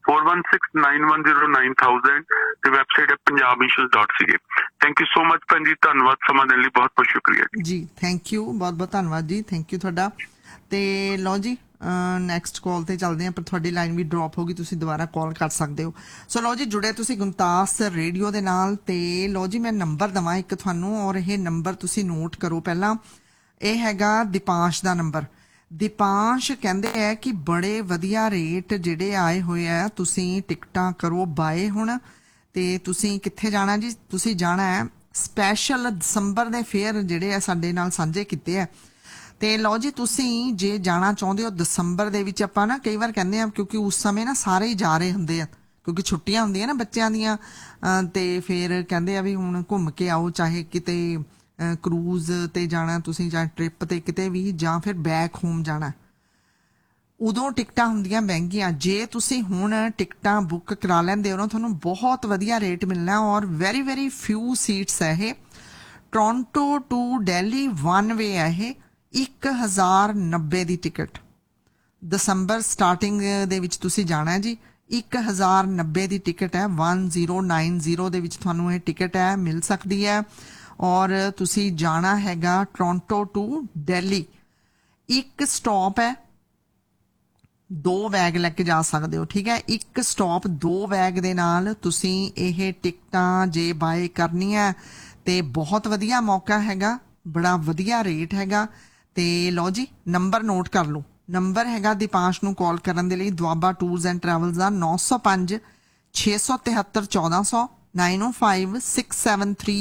41691099000 ਤੇ ਵੈਬਸਾਈਟ ਹੈ punjabinsurance.ca। Thank you so much ਭੈਣ ਜੀ, ਧੰਨਵਾਦ ਸਮਾਂ ਦੇਣ ਲਈ, ਬਹੁਤ ਬਹੁਤ ਸ਼ੁਕਰੀਆ ਜੀ। ਥੈਂਕ ਯੂ, ਬਹੁਤ ਬਹੁਤ ਧੰਨਵਾਦ ਜੀ, ਥੈਂਕ ਯੂ ਤੁਹਾਡਾ। ਤੇ ਲਓ ਜੀ ਨੈਕਸਟ ਕਾਲ ਤੇ ਚੱਲਦੇ ਹਾਂ, ਪਰ ਤੁਹਾਡੀ ਲਾਈਨ ਵੀ ਡ੍ਰੌਪ ਹੋ ਗਈ, ਤੁਸੀਂ ਦੁਬਾਰਾ ਕਾਲ ਕਰ ਸਕਦੇ ਹੋ। ਸੋ ਲਓ ਜੀ, ਜੁੜੇ ਤੁਸੀਂ ਗੁਮਤਾਸ ਰੇਡੀਓ ਦੇ ਨਾਲ। ਤੇ ਲਓ ਜੀ, ਮੈਂ ਨੰਬਰ ਦੇਵਾਂ ਇੱਕ ਤੁਹਾਨੂੰ, ਔਰ ਇਹ ਨੰਬਰ ਤੁਸੀਂ ਨੋਟ ਕਰੋ ਪਹਿਲਾਂ। ਇਹ ਹੈਗਾ ਦੀਪਾਂਸ਼ ਦਾ ਨੰਬਰ। ਦੀਪਾਂਸ਼ ਕਹਿੰਦੇ ਹੈ ਕਿ ਬੜੇ ਵਧੀਆ ਰੇਟ ਜਿਹੜੇ ਆਏ ਹੋਏ ਆ, ਤੁਸੀਂ ਟਿਕਟਾਂ ਕਰੋ ਬਾਏ ਹੁਣ। ਤੇ ਤੁਸੀਂ ਕਿੱਥੇ ਜਾਣਾ ਜੀ? ਤੁਸੀਂ ਜਾਣਾ ਹੈ ਸਪੈਸ਼ਲ ਦਸੰਬਰ ਦੇ ਫੇਅਰ ਜਿਹੜੇ ਆ ਸਾਡੇ ਨਾਲ ਸਾਂਝੇ ਕੀਤੇ ਆ। ਤੇ ਲਓ ਜੀ, ਤੁਸੀਂ ਜੇ ਜਾਣਾ ਚਾਹੁੰਦੇ ਹੋ ਦਸੰਬਰ ਦੇ ਵਿੱਚ, ਆਪਾਂ ਨਾ ਕਈ ਵਾਰ ਕਹਿੰਦੇ ਆ ਕਿਉਂਕਿ ਉਸ ਸਮੇਂ ਨਾ ਸਾਰੇ ਹੀ ਜਾ ਰਹੇ ਹੁੰਦੇ ਆ ਕਿਉਂਕਿ ਛੁੱਟੀਆਂ ਹੁੰਦੀਆਂ ਨਾ ਬੱਚਿਆਂ ਦੀਆਂ, ਤੇ ਫਿਰ ਕਹਿੰਦੇ ਆ ਵੀ ਹੁਣ ਘੁੰਮ ਕੇ ਆਓ, ਚਾਹੇ ਕਿਤੇ ਕਰੂਜ਼ ਤੇ ਜਾਣਾ ਤੁਸੀਂ, ਜਾਂ ਟ੍ਰਿਪ ਤੇ ਕਿਤੇ ਵੀ, ਜਾਂ ਫਿਰ ਬੈਕ ਹੋਮ ਜਾਣਾ। ਉਦੋਂ ਟਿਕਟਾਂ ਹੁੰਦੀਆਂ ਮਹਿੰਗੀਆਂ। ਜੇ ਤੁਸੀਂ ਹੁਣ ਟਿਕਟਾਂ ਬੁੱਕ ਕਰਾ ਲੈਂਦੇ ਹੋ ਨਾ, ਤੁਹਾਨੂੰ ਬਹੁਤ ਵਧੀਆ ਰੇਟ ਮਿਲਣਾ, ਔਰ ਵੈਰੀ ਵੈਰੀ ਫਿਊ ਸੀਟਸ ਹੈ ਇਹ। Toronto to Delhi one way ਹੈ ਇਹ, 1090 ਦੀ ਟਿਕਟ। ਦਸੰਬਰ ਸਟਾਰਟਿੰਗ ਦੇ ਵਿੱਚ ਤੁਸੀਂ ਜਾਣਾ ਜੀ, 1090 ਦੀ ਟਿਕਟ ਹੈ। 1090 ਦੇ ਵਿੱਚ ਤੁਹਾਨੂੰ ਇਹ ਟਿਕਟ ਹੈ ਮਿਲ ਸਕਦੀ ਹੈ। ਔਰ ਤੁਸੀਂ ਜਾਣਾ ਹੈਗਾ ਟੋਰਾਂਟੋ ਟੂ ਦਿੱਲੀ। ਇੱਕ ਸਟਾਪ ਹੈ, 2 ਬੈਗ ਲੈ ਕੇ ਜਾ ਸਕਦੇ ਹੋ, ਠੀਕ ਹੈ। ਇੱਕ ਸਟਾਪ 2 ਬੈਗ ਦੇ ਨਾਲ ਤੁਸੀਂ ਇਹ ਟਿਕਟਾਂ ਜੇ ਬਾਏ ਕਰਨੀ ਹੈ ਤੇ ਬਹੁਤ ਵਧੀਆ ਮੌਕਾ ਹੈਗਾ, ਬੜਾ ਵਧੀਆ ਰੇਟ ਹੈਗਾ। ਤੇ ਲਓ ਜੀ, ਨੰਬਰ ਨੋਟ ਕਰ ਲਓ। ਨੰਬਰ ਹੈਗਾ ਦੀਪਾਂਸ਼ ਨੂੰ ਕਾਲ ਕਰਨ ਦੇ ਲਈ, ਦੁਆਬਾ ਟੂਰਸ ਐਂਡ ਟਰੈਵਲਸ ਦਾ 905 673 1400 905 673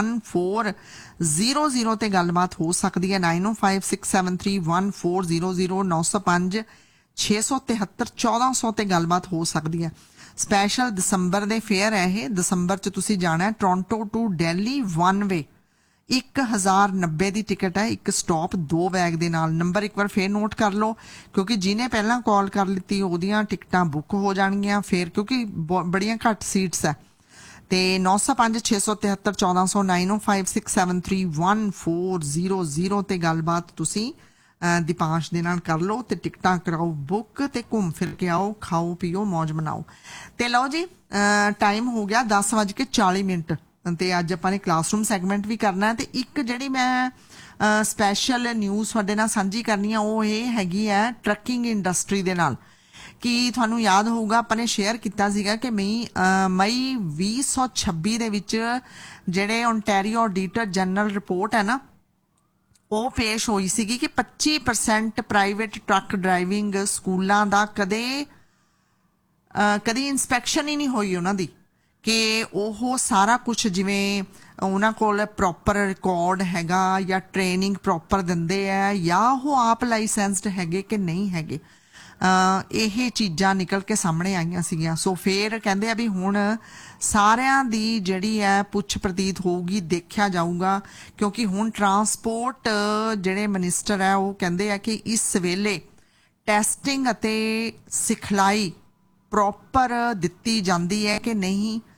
1400 ਤੇ ਗੱਲਬਾਤ ਹੋ ਸਕਦੀ ਹੈ। 905 673 1400 905 673 1400 ਤੇ ਗੱਲਬਾਤ ਹੋ ਸਕਦੀ ਹੈ। ਸਪੈਸ਼ਲ ਦਸੰਬਰ ਦੇ ਫੇਅਰ ਹੈ ਇਹ। ਦਸੰਬਰ 'ਚ ਤੁਸੀਂ ਜਾਣਾ ਹੈ Toronto to Delhi one way, 1090 the ticket ਹੈ, ਇੱਕ ਸਟਾਪ 2 ਬੈਗ ਦੇ ਨਾਲ। ਨੰਬਰ ਇੱਕ ਵਾਰ ਫੇਰ ਨੋਟ ਕਰ ਲਓ, ਕਿਉਂਕਿ ਜਿਹਨੇ ਪਹਿਲਾਂ ਕਾਲ ਕਰ ਲਿੱਤੀ ਉਹਦੀਆਂ ਟਿਕਟਾਂ ਬੁੱਕ ਹੋ ਜਾਣਗੀਆਂ ਫਿਰ, ਕਿਉਂਕਿ ਬੜੀਆਂ ਘੱਟ ਸੀਟਸ ਹੈ। ਤੇ 905 673 1400 905 673 1400 ਤੇ ਗੱਲਬਾਤ ਤੁਸੀਂ ਦੀਪਾਂਸ਼ ਦੇ ਨਾਲ ਕਰ ਲਓ ਤੇ ਟਿਕਟਾਂ ਕਰਾਓ ਬੁੱਕ ਤੇ ਘੁੰਮ ਫਿਰ ਕੇ ਆਓ, ਖਾਓ ਪੀਓ, ਮੌਜ ਮਨਾਓ। ਤੇ ਲਓ ਜੀ, ਟਾਈਮ ਹੋ ਗਿਆ 10:40 ਤੇ ਅੱਜ ਆਪਾਂ ਨੇ ਕਲਾਸਰੂਮ ਸੈਗਮੈਂਟ ਵੀ ਕਰਨਾ ਹੈ। ਤੇ ਇੱਕ ਜਿਹੜੀ ਮੈਂ ਸਪੈਸ਼ਲ ਨਿਊਜ਼ ਤੁਹਾਡੇ ਨਾਲ ਸਾਂਝੀ ਕਰਨੀ ਆ, ਉਹ ਇਹ ਹੈਗੀ ਹੈ ਟਰੱਕਿੰਗ ਇੰਡਸਟਰੀ ਦੇ ਨਾਲ। ਕਿ ਤੁਹਾਨੂੰ ਯਾਦ ਹੋਊਗਾ ਆਪਾਂ ਨੇ ਸ਼ੇਅਰ ਕੀਤਾ ਸੀਗਾ ਕਿ ਮਈ 2026 ਦੇ ਵਿੱਚ ਜਿਹੜੇ ਓਨਟਾਰੀਓ ਆਡੀਟਰ ਜਨਰਲ ਰਿਪੋਰਟ ਹੈ ਨਾ, ਉਹ ਪੇਸ਼ ਹੋਈ ਸੀਗੀ ਕਿ 25% ਪ੍ਰਾਈਵੇਟ ਟਰੱਕ ਡਰਾਈਵਿੰਗ ਸਕੂਲਾਂ ਦਾ ਕਦੀ ਇਨਸਪੈਕਸ਼ਨ ਹੀ ਨਹੀਂ ਹੋਈ ਉਹਨਾਂ ਦੀ, ਕਿ ਉਹ ਸਾਰਾ ਕੁਝ ਜਿਵੇਂ ਉਹਨਾਂ ਕੋਲ ਪ੍ਰੋਪਰ ਰਿਕਾਰਡ ਹੈਗਾ ਜਾਂ ਟ੍ਰੇਨਿੰਗ ਪ੍ਰੋਪਰ ਦਿੰਦੇ ਆ, ਜਾਂ ਉਹ ਆਪ ਲਾਇਸੈਂਸਡ ਹੈਗੇ ਕਿ ਨਹੀਂ ਹੈਗੇ। ਇਹ ਚੀਜ਼ਾਂ ਨਿਕਲ ਕੇ ਸਾਹਮਣੇ ਆਈਆਂ ਸੀਗੀਆਂ। ਸੋ ਫਿਰ ਕਹਿੰਦੇ ਆ ਵੀ ਹੁਣ ਸਾਰਿਆਂ ਦੀ ਜਿਹੜੀ ਹੈ ਪੁੱਛ ਪ੍ਰਤੀਤ ਹੋਊਗੀ, ਦੇਖਿਆ ਜਾਊਗਾ, ਕਿਉਂਕਿ ਹੁਣ ਟਰਾਂਸਪੋਰਟ ਜਿਹੜੇ ਮਿਨਿਸਟਰ ਹੈ ਉਹ ਕਹਿੰਦੇ ਆ ਕਿ ਇਸ ਵੇਲੇ ਟੈਸਟਿੰਗ ਅਤੇ ਸਿਖਲਾਈ ਪ੍ਰੋਪਰ ਦਿੱਤੀ ਜਾਂਦੀ ਹੈ ਕਿ ਨਹੀਂ,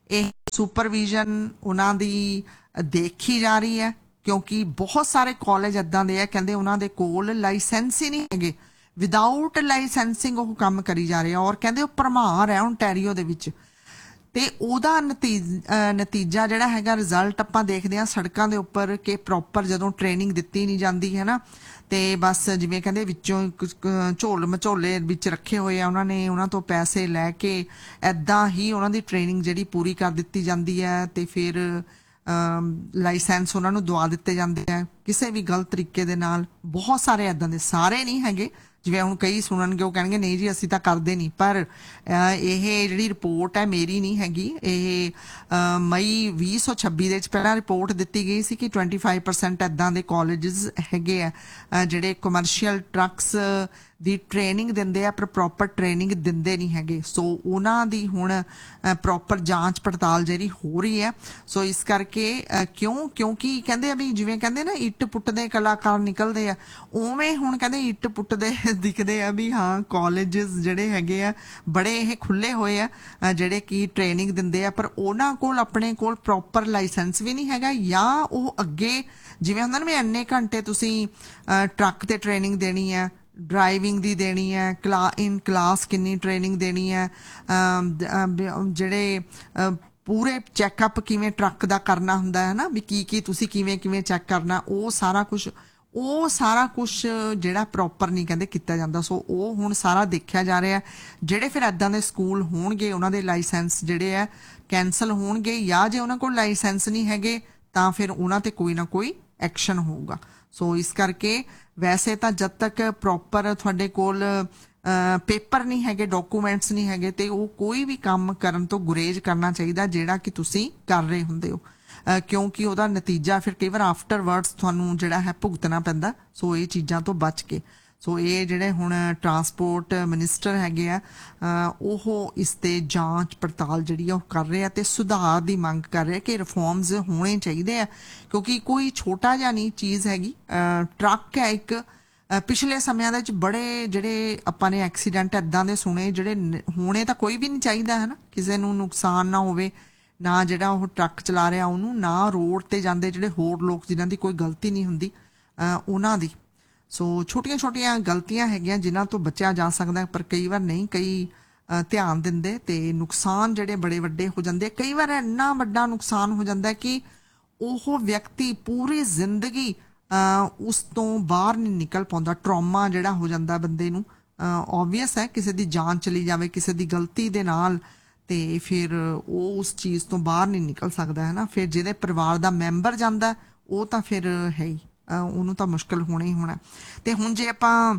ਇਹ ਸੁਪਰਵਿਜ਼ਨ ਉਹਨਾਂ ਦੀ ਦੇਖੀ ਜਾ ਰਹੀ ਹੈ, ਕਿਉਂਕਿ ਬਹੁਤ ਸਾਰੇ ਕਾਲਜ ਇੱਦਾਂ ਦੇ ਆ ਕਹਿੰਦੇ ਉਹਨਾਂ ਦੇ ਕੋਲ ਲਾਇਸੈਂਸ ਹੀ ਨਹੀਂ ਹੈਗੇ, ਵਿਦਆਊਟ ਲਾਇਸੈਂਸਿੰਗ ਉਹ ਕੰਮ ਕਰੀ ਜਾ ਰਹੇ ਆ, ਔਰ ਕਹਿੰਦੇ ਉਹ ਭਰਮਾਰ ਹੈ ਓਨਟਾਰੀਓ ਦੇ ਵਿੱਚ। ਤੇ ਉਹਦਾ ਨਤੀਜਾ ਜਿਹੜਾ ਹੈਗਾ ਰਿਜ਼ਲਟ ਆਪਾਂ ਦੇਖਦੇ ਹਾਂ ਸੜਕਾਂ ਦੇ ਉੱਪਰ ਕਿ ਪ੍ਰੋਪਰ ਜਦੋਂ ਟ੍ਰੇਨਿੰਗ ਦਿੱਤੀ ਨਹੀਂ ਜਾਂਦੀ ਹੈ ਨਾ, ਤੇ ਬਸ ਜਿਵੇਂ ਕਹਿੰਦੇ ਵਿੱਚੋਂ ਝੋਲ ਮਝੋਲੇ ਵਿੱਚ ਰੱਖੇ ਹੋਏ ਆ ਉਹਨਾਂ ਨੇ, ਉਹਨਾਂ ਤੋਂ ਪੈਸੇ ਲੈ ਕੇ ਐਦਾਂ ਹੀ ਉਹਨਾਂ ਦੀ ਟ੍ਰੇਨਿੰਗ ਜਿਹੜੀ ਪੂਰੀ ਕਰ ਦਿੱਤੀ ਜਾਂਦੀ ਹੈ ਤੇ ਫਿਰ ਲਾਇਸੈਂਸ ਉਹਨਾਂ ਨੂੰ ਦਵਾ ਦਿੱਤੇ ਜਾਂਦੇ ਆ ਕਿਸੇ ਵੀ ਗਲਤ ਤਰੀਕੇ ਦੇ ਨਾਲ। ਬਹੁਤ ਸਾਰੇ ਐਦਾਂ ਦੇ, ਸਾਰੇ ਨਹੀਂ ਹੈਗੇ, ਜਿਵੇਂ ਹੁਣ ਕਈ ਸੁਣਨਗੇ ਉਹ ਕਹਿਣਗੇ ਨਹੀਂ ਜੀ ਅਸੀਂ ਤਾਂ ਕਰਦੇ ਨਹੀਂ, ਪਰ ਇਹ ਜਿਹੜੀ ਰਿਪੋਰਟ ਹੈ ਮੇਰੀ ਨਹੀਂ ਹੈਗੀ, ਇਹ ਮਈ 2026 ਦੇ ਵਿੱਚ ਪਹਿਲਾਂ ਰਿਪੋਰਟ ਦਿੱਤੀ ਗਈ ਸੀ ਕਿ 25% ਇੱਦਾਂ ਦੇ ਕਾਲਜਸ ਹੈਗੇ ਆ ਜਿਹੜੇ ਕਮਰਸ਼ੀਅਲ ਟਰੱਕਸ ਦੀ ਟ੍ਰੇਨਿੰਗ ਦਿੰਦੇ ਆ ਪਰ ਪ੍ਰੋਪਰ ਟ੍ਰੇਨਿੰਗ ਦਿੰਦੇ ਨਹੀਂ ਹੈਗੇ। ਸੋ ਉਹਨਾਂ ਦੀ ਹੁਣ ਪ੍ਰੋਪਰ ਜਾਂਚ ਪੜਤਾਲ ਜਿਹੜੀ ਹੋ ਰਹੀ ਹੈ। ਸੋ ਇਸ ਕਰਕੇ ਕਿਉਂਕਿ ਕਹਿੰਦੇ ਆ ਵੀ ਜਿਵੇਂ ਕਹਿੰਦੇ ਨਾ ਇੱਟ ਪੁੱਟ ਦੇ ਕਲਾਕਾਰ ਨਿਕਲਦੇ ਆ, ਉਵੇਂ ਹੁਣ ਕਹਿੰਦੇ ਇੱਟ ਪੁੱਟ ਦੇ ਦਿਖਦੇ ਆ ਵੀ ਹਾਂ ਕਾਲਜਸ ਜਿਹੜੇ ਹੈਗੇ ਆ ਬੜੇ ਇਹ ਖੁੱਲੇ ਹੋਏ ਆ ਜਿਹੜੇ ਕਿ ਟ੍ਰੇਨਿੰਗ ਦਿੰਦੇ ਆ, ਪਰ ਉਹਨਾਂ ਕੋਲ ਆਪਣੇ ਕੋਲ ਪ੍ਰੋਪਰ ਲਾਇਸੈਂਸ ਵੀ ਨਹੀਂ ਹੈਗਾ, ਜਾਂ ਉਹ ਅੱਗੇ ਜਿਵੇਂ ਹੁੰਦਾ ਨਾ ਵੀ ਇੰਨੇ ਘੰਟੇ ਤੁਸੀਂ ਟਰੱਕ ਤੇ ਟ੍ਰੇਨਿੰਗ ਦੇਣੀ ਹੈ, ਡਰਾਈਵਿੰਗ ਦੀ ਦੇਣੀ ਹੈ, ਇਨ ਕਲਾਸ ਕਿੰਨੀ ਟ੍ਰੇਨਿੰਗ ਦੇਣੀ ਹੈ, ਜਿਹੜੇ ਪੂਰੇ ਚੈੱਕਅਪ ਕਿਵੇਂ ਟਰੱਕ ਦਾ ਕਰਨਾ ਹੁੰਦਾ ਹੈ ਨਾ, ਵੀ ਕੀ ਤੁਸੀਂ ਕਿਵੇਂ ਚੈੱਕ ਕਰਨਾ, ਉਹ ਸਾਰਾ ਕੁਝ ਜਿਹੜਾ ਪ੍ਰੋਪਰ ਨਹੀਂ ਕਹਿੰਦੇ ਕੀਤਾ ਜਾਂਦਾ। ਸੋ ਉਹ ਹੁਣ ਸਾਰਾ ਦੇਖਿਆ ਜਾ ਰਿਹਾ। ਜਿਹੜੇ ਫਿਰ ਇੱਦਾਂ ਦੇ ਸਕੂਲ ਹੋਣਗੇ ਉਹਨਾਂ ਦੇ ਲਾਇਸੈਂਸ ਜਿਹੜੇ ਆ ਕੈਂਸਲ ਹੋਣਗੇ, ਜਾਂ ਜੇ ਉਹਨਾਂ ਕੋਲ ਲਾਇਸੈਂਸ ਨਹੀਂ ਹੈਗੇ ਤਾਂ ਫਿਰ ਉਹਨਾਂ ਤੇ ਕੋਈ ਨਾ ਕੋਈ ਐਕਸ਼ਨ ਹੋਊਗਾ। ਸੋ ਇਸ ਕਰਕੇ ਵੈਸੇ ਤਾਂ ਜਦ ਤੱਕ ਪ੍ਰੋਪਰ ਤੁਹਾਡੇ ਕੋਲ ਪੇਪਰ ਨਹੀਂ ਹੈਗੇ, ਡਾਕੂਮੈਂਟਸ ਨਹੀਂ ਹੈਗੇ, ਤੇ ਉਹ ਕੋਈ ਵੀ ਕੰਮ ਕਰਨ ਤੋਂ ਗੁਰੇਜ਼ ਕਰਨਾ ਚਾਹੀਦਾ ਜਿਹੜਾ ਕਿ ਤੁਸੀਂ ਕਰ ਰਹੇ ਹੁੰਦੇ ਹੋ, ਕਿਉਂਕਿ ਉਹਦਾ ਨਤੀਜਾ ਫਿਰ ਕਈ ਵਾਰ ਆਫਟਰਵਰਡਸ ਤੁਹਾਨੂੰ ਜਿਹੜਾ ਹੈ ਭੁਗਤਣਾ ਪੈਂਦਾ। ਸੋ ਇਹ ਚੀਜ਼ਾਂ ਤੋਂ ਬਚ ਕੇ, ਸੋ ਇਹ ਜਿਹੜੇ ਹੁਣ ਟਰਾਂਸਪੋਰਟ ਮਿਨਿਸਟਰ ਹੈਗੇ ਆ ਉਹ ਇਸ ਤੇ ਜਾਂਚ ਪੜਤਾਲ ਜਿਹੜੀ ਆ ਉਹ ਕਰ ਰਹੇ ਆ ਤੇ ਸੁਧਾਰ ਦੀ ਮੰਗ ਕਰ ਰਹੇ ਕਿ ਰਿਫਾਰਮਸ ਹੋਣੇ ਚਾਹੀਦੇ ਆ, ਕਿਉਂਕਿ ਕੋਈ ਛੋਟਾ ਜਿਹਾ ਨਹੀਂ ਚੀਜ਼ ਹੈਗੀ। ਟਰੱਕ ਹੈ ਇੱਕ, ਪਿਛਲੇ ਸਮਿਆਂ ਦੇ ਵਿੱਚ ਬੜੇ ਜਿਹੜੇ ਆਪਾਂ ਨੇ ਐਕਸੀਡੈਂਟ ਇੱਦਾਂ ਦੇ ਸੁਣੇ ਜਿਹੜੇ ਹੋਣੇ ਤਾਂ ਕੋਈ ਵੀ ਨਹੀਂ ਚਾਹੀਦਾ ਹੈ ਨਾ, ਕਿਸੇ ਨੂੰ ਨੁਕਸਾਨ ਨਾ ਹੋਵੇ, ਨਾ ਜਿਹੜਾ ਉਹ ਟਰੱਕ ਚਲਾ ਰਿਹਾ ਉਹਨੂੰ, ਨਾ ਰੋਡ ਤੇ ਜਾਂਦੇ ਜਿਹੜੇ ਹੋਰ ਲੋਕ ਜਿਨ੍ਹਾਂ ਦੀ ਕੋਈ ਗਲਤੀ ਨਹੀਂ ਹੁੰਦੀ ਉਹਨਾਂ ਦੀ। ਸੋ ਛੋਟੀਆਂ ਗਲਤੀਆਂ ਹੈਗੀਆਂ ਜਿਨ੍ਹਾਂ ਤੋਂ ਬਚਿਆ ਜਾ ਸਕਦਾ, ਪਰ ਕਈ ਵਾਰ ਨਹੀਂ, ਕਈ ਧਿਆਨ ਦਿੰਦੇ ਤੇ ਨੁਕਸਾਨ ਜਿਹੜੇ ਬੜੇ ਵੱਡੇ ਹੋ ਜਾਂਦੇ। ਕਈ ਵਾਰ ਇੰਨਾ ਵੱਡਾ ਨੁਕਸਾਨ ਹੋ ਜਾਂਦਾ ਕਿ ਉਹ ਵਿਅਕਤੀ ਪੂਰੀ ਜ਼ਿੰਦਗੀ ਉਸ ਤੋਂ ਬਾਹਰ ਨਹੀਂ ਨਿਕਲ ਪਾਉਂਦਾ, ਟਰੌਮਾ ਜਿਹੜਾ ਹੋ ਜਾਂਦਾ ਬੰਦੇ ਨੂੰ। ਓਬਵੀਅਸ ਹੈ ਕਿਸੇ ਦੀ ਜਾਨ ਚਲੀ ਜਾਵੇ ਕਿਸੇ ਦੀ ਗਲਤੀ ਦੇ ਨਾਲ ਤੇ ਫਿਰ ਉਹ ਉਸ ਚੀਜ਼ ਤੋਂ ਬਾਹਰ ਨਹੀਂ ਨਿਕਲ ਸਕਦਾ ਹੈ ਨਾ। ਫਿਰ ਜਿਹਦੇ ਪਰਿਵਾਰ ਦਾ ਮੈਂਬਰ ਜਾਂਦਾ ਉਹ ਤਾਂ ਫਿਰ ਹੈ ਹੀ, ਉਹਨੂੰ ਤਾਂ ਮੁਸ਼ਕਿਲ ਹੋਣਾ ਹੀ ਹੋਣਾ। ਤੇ ਹੁਣ ਜੇ ਆਪਾਂ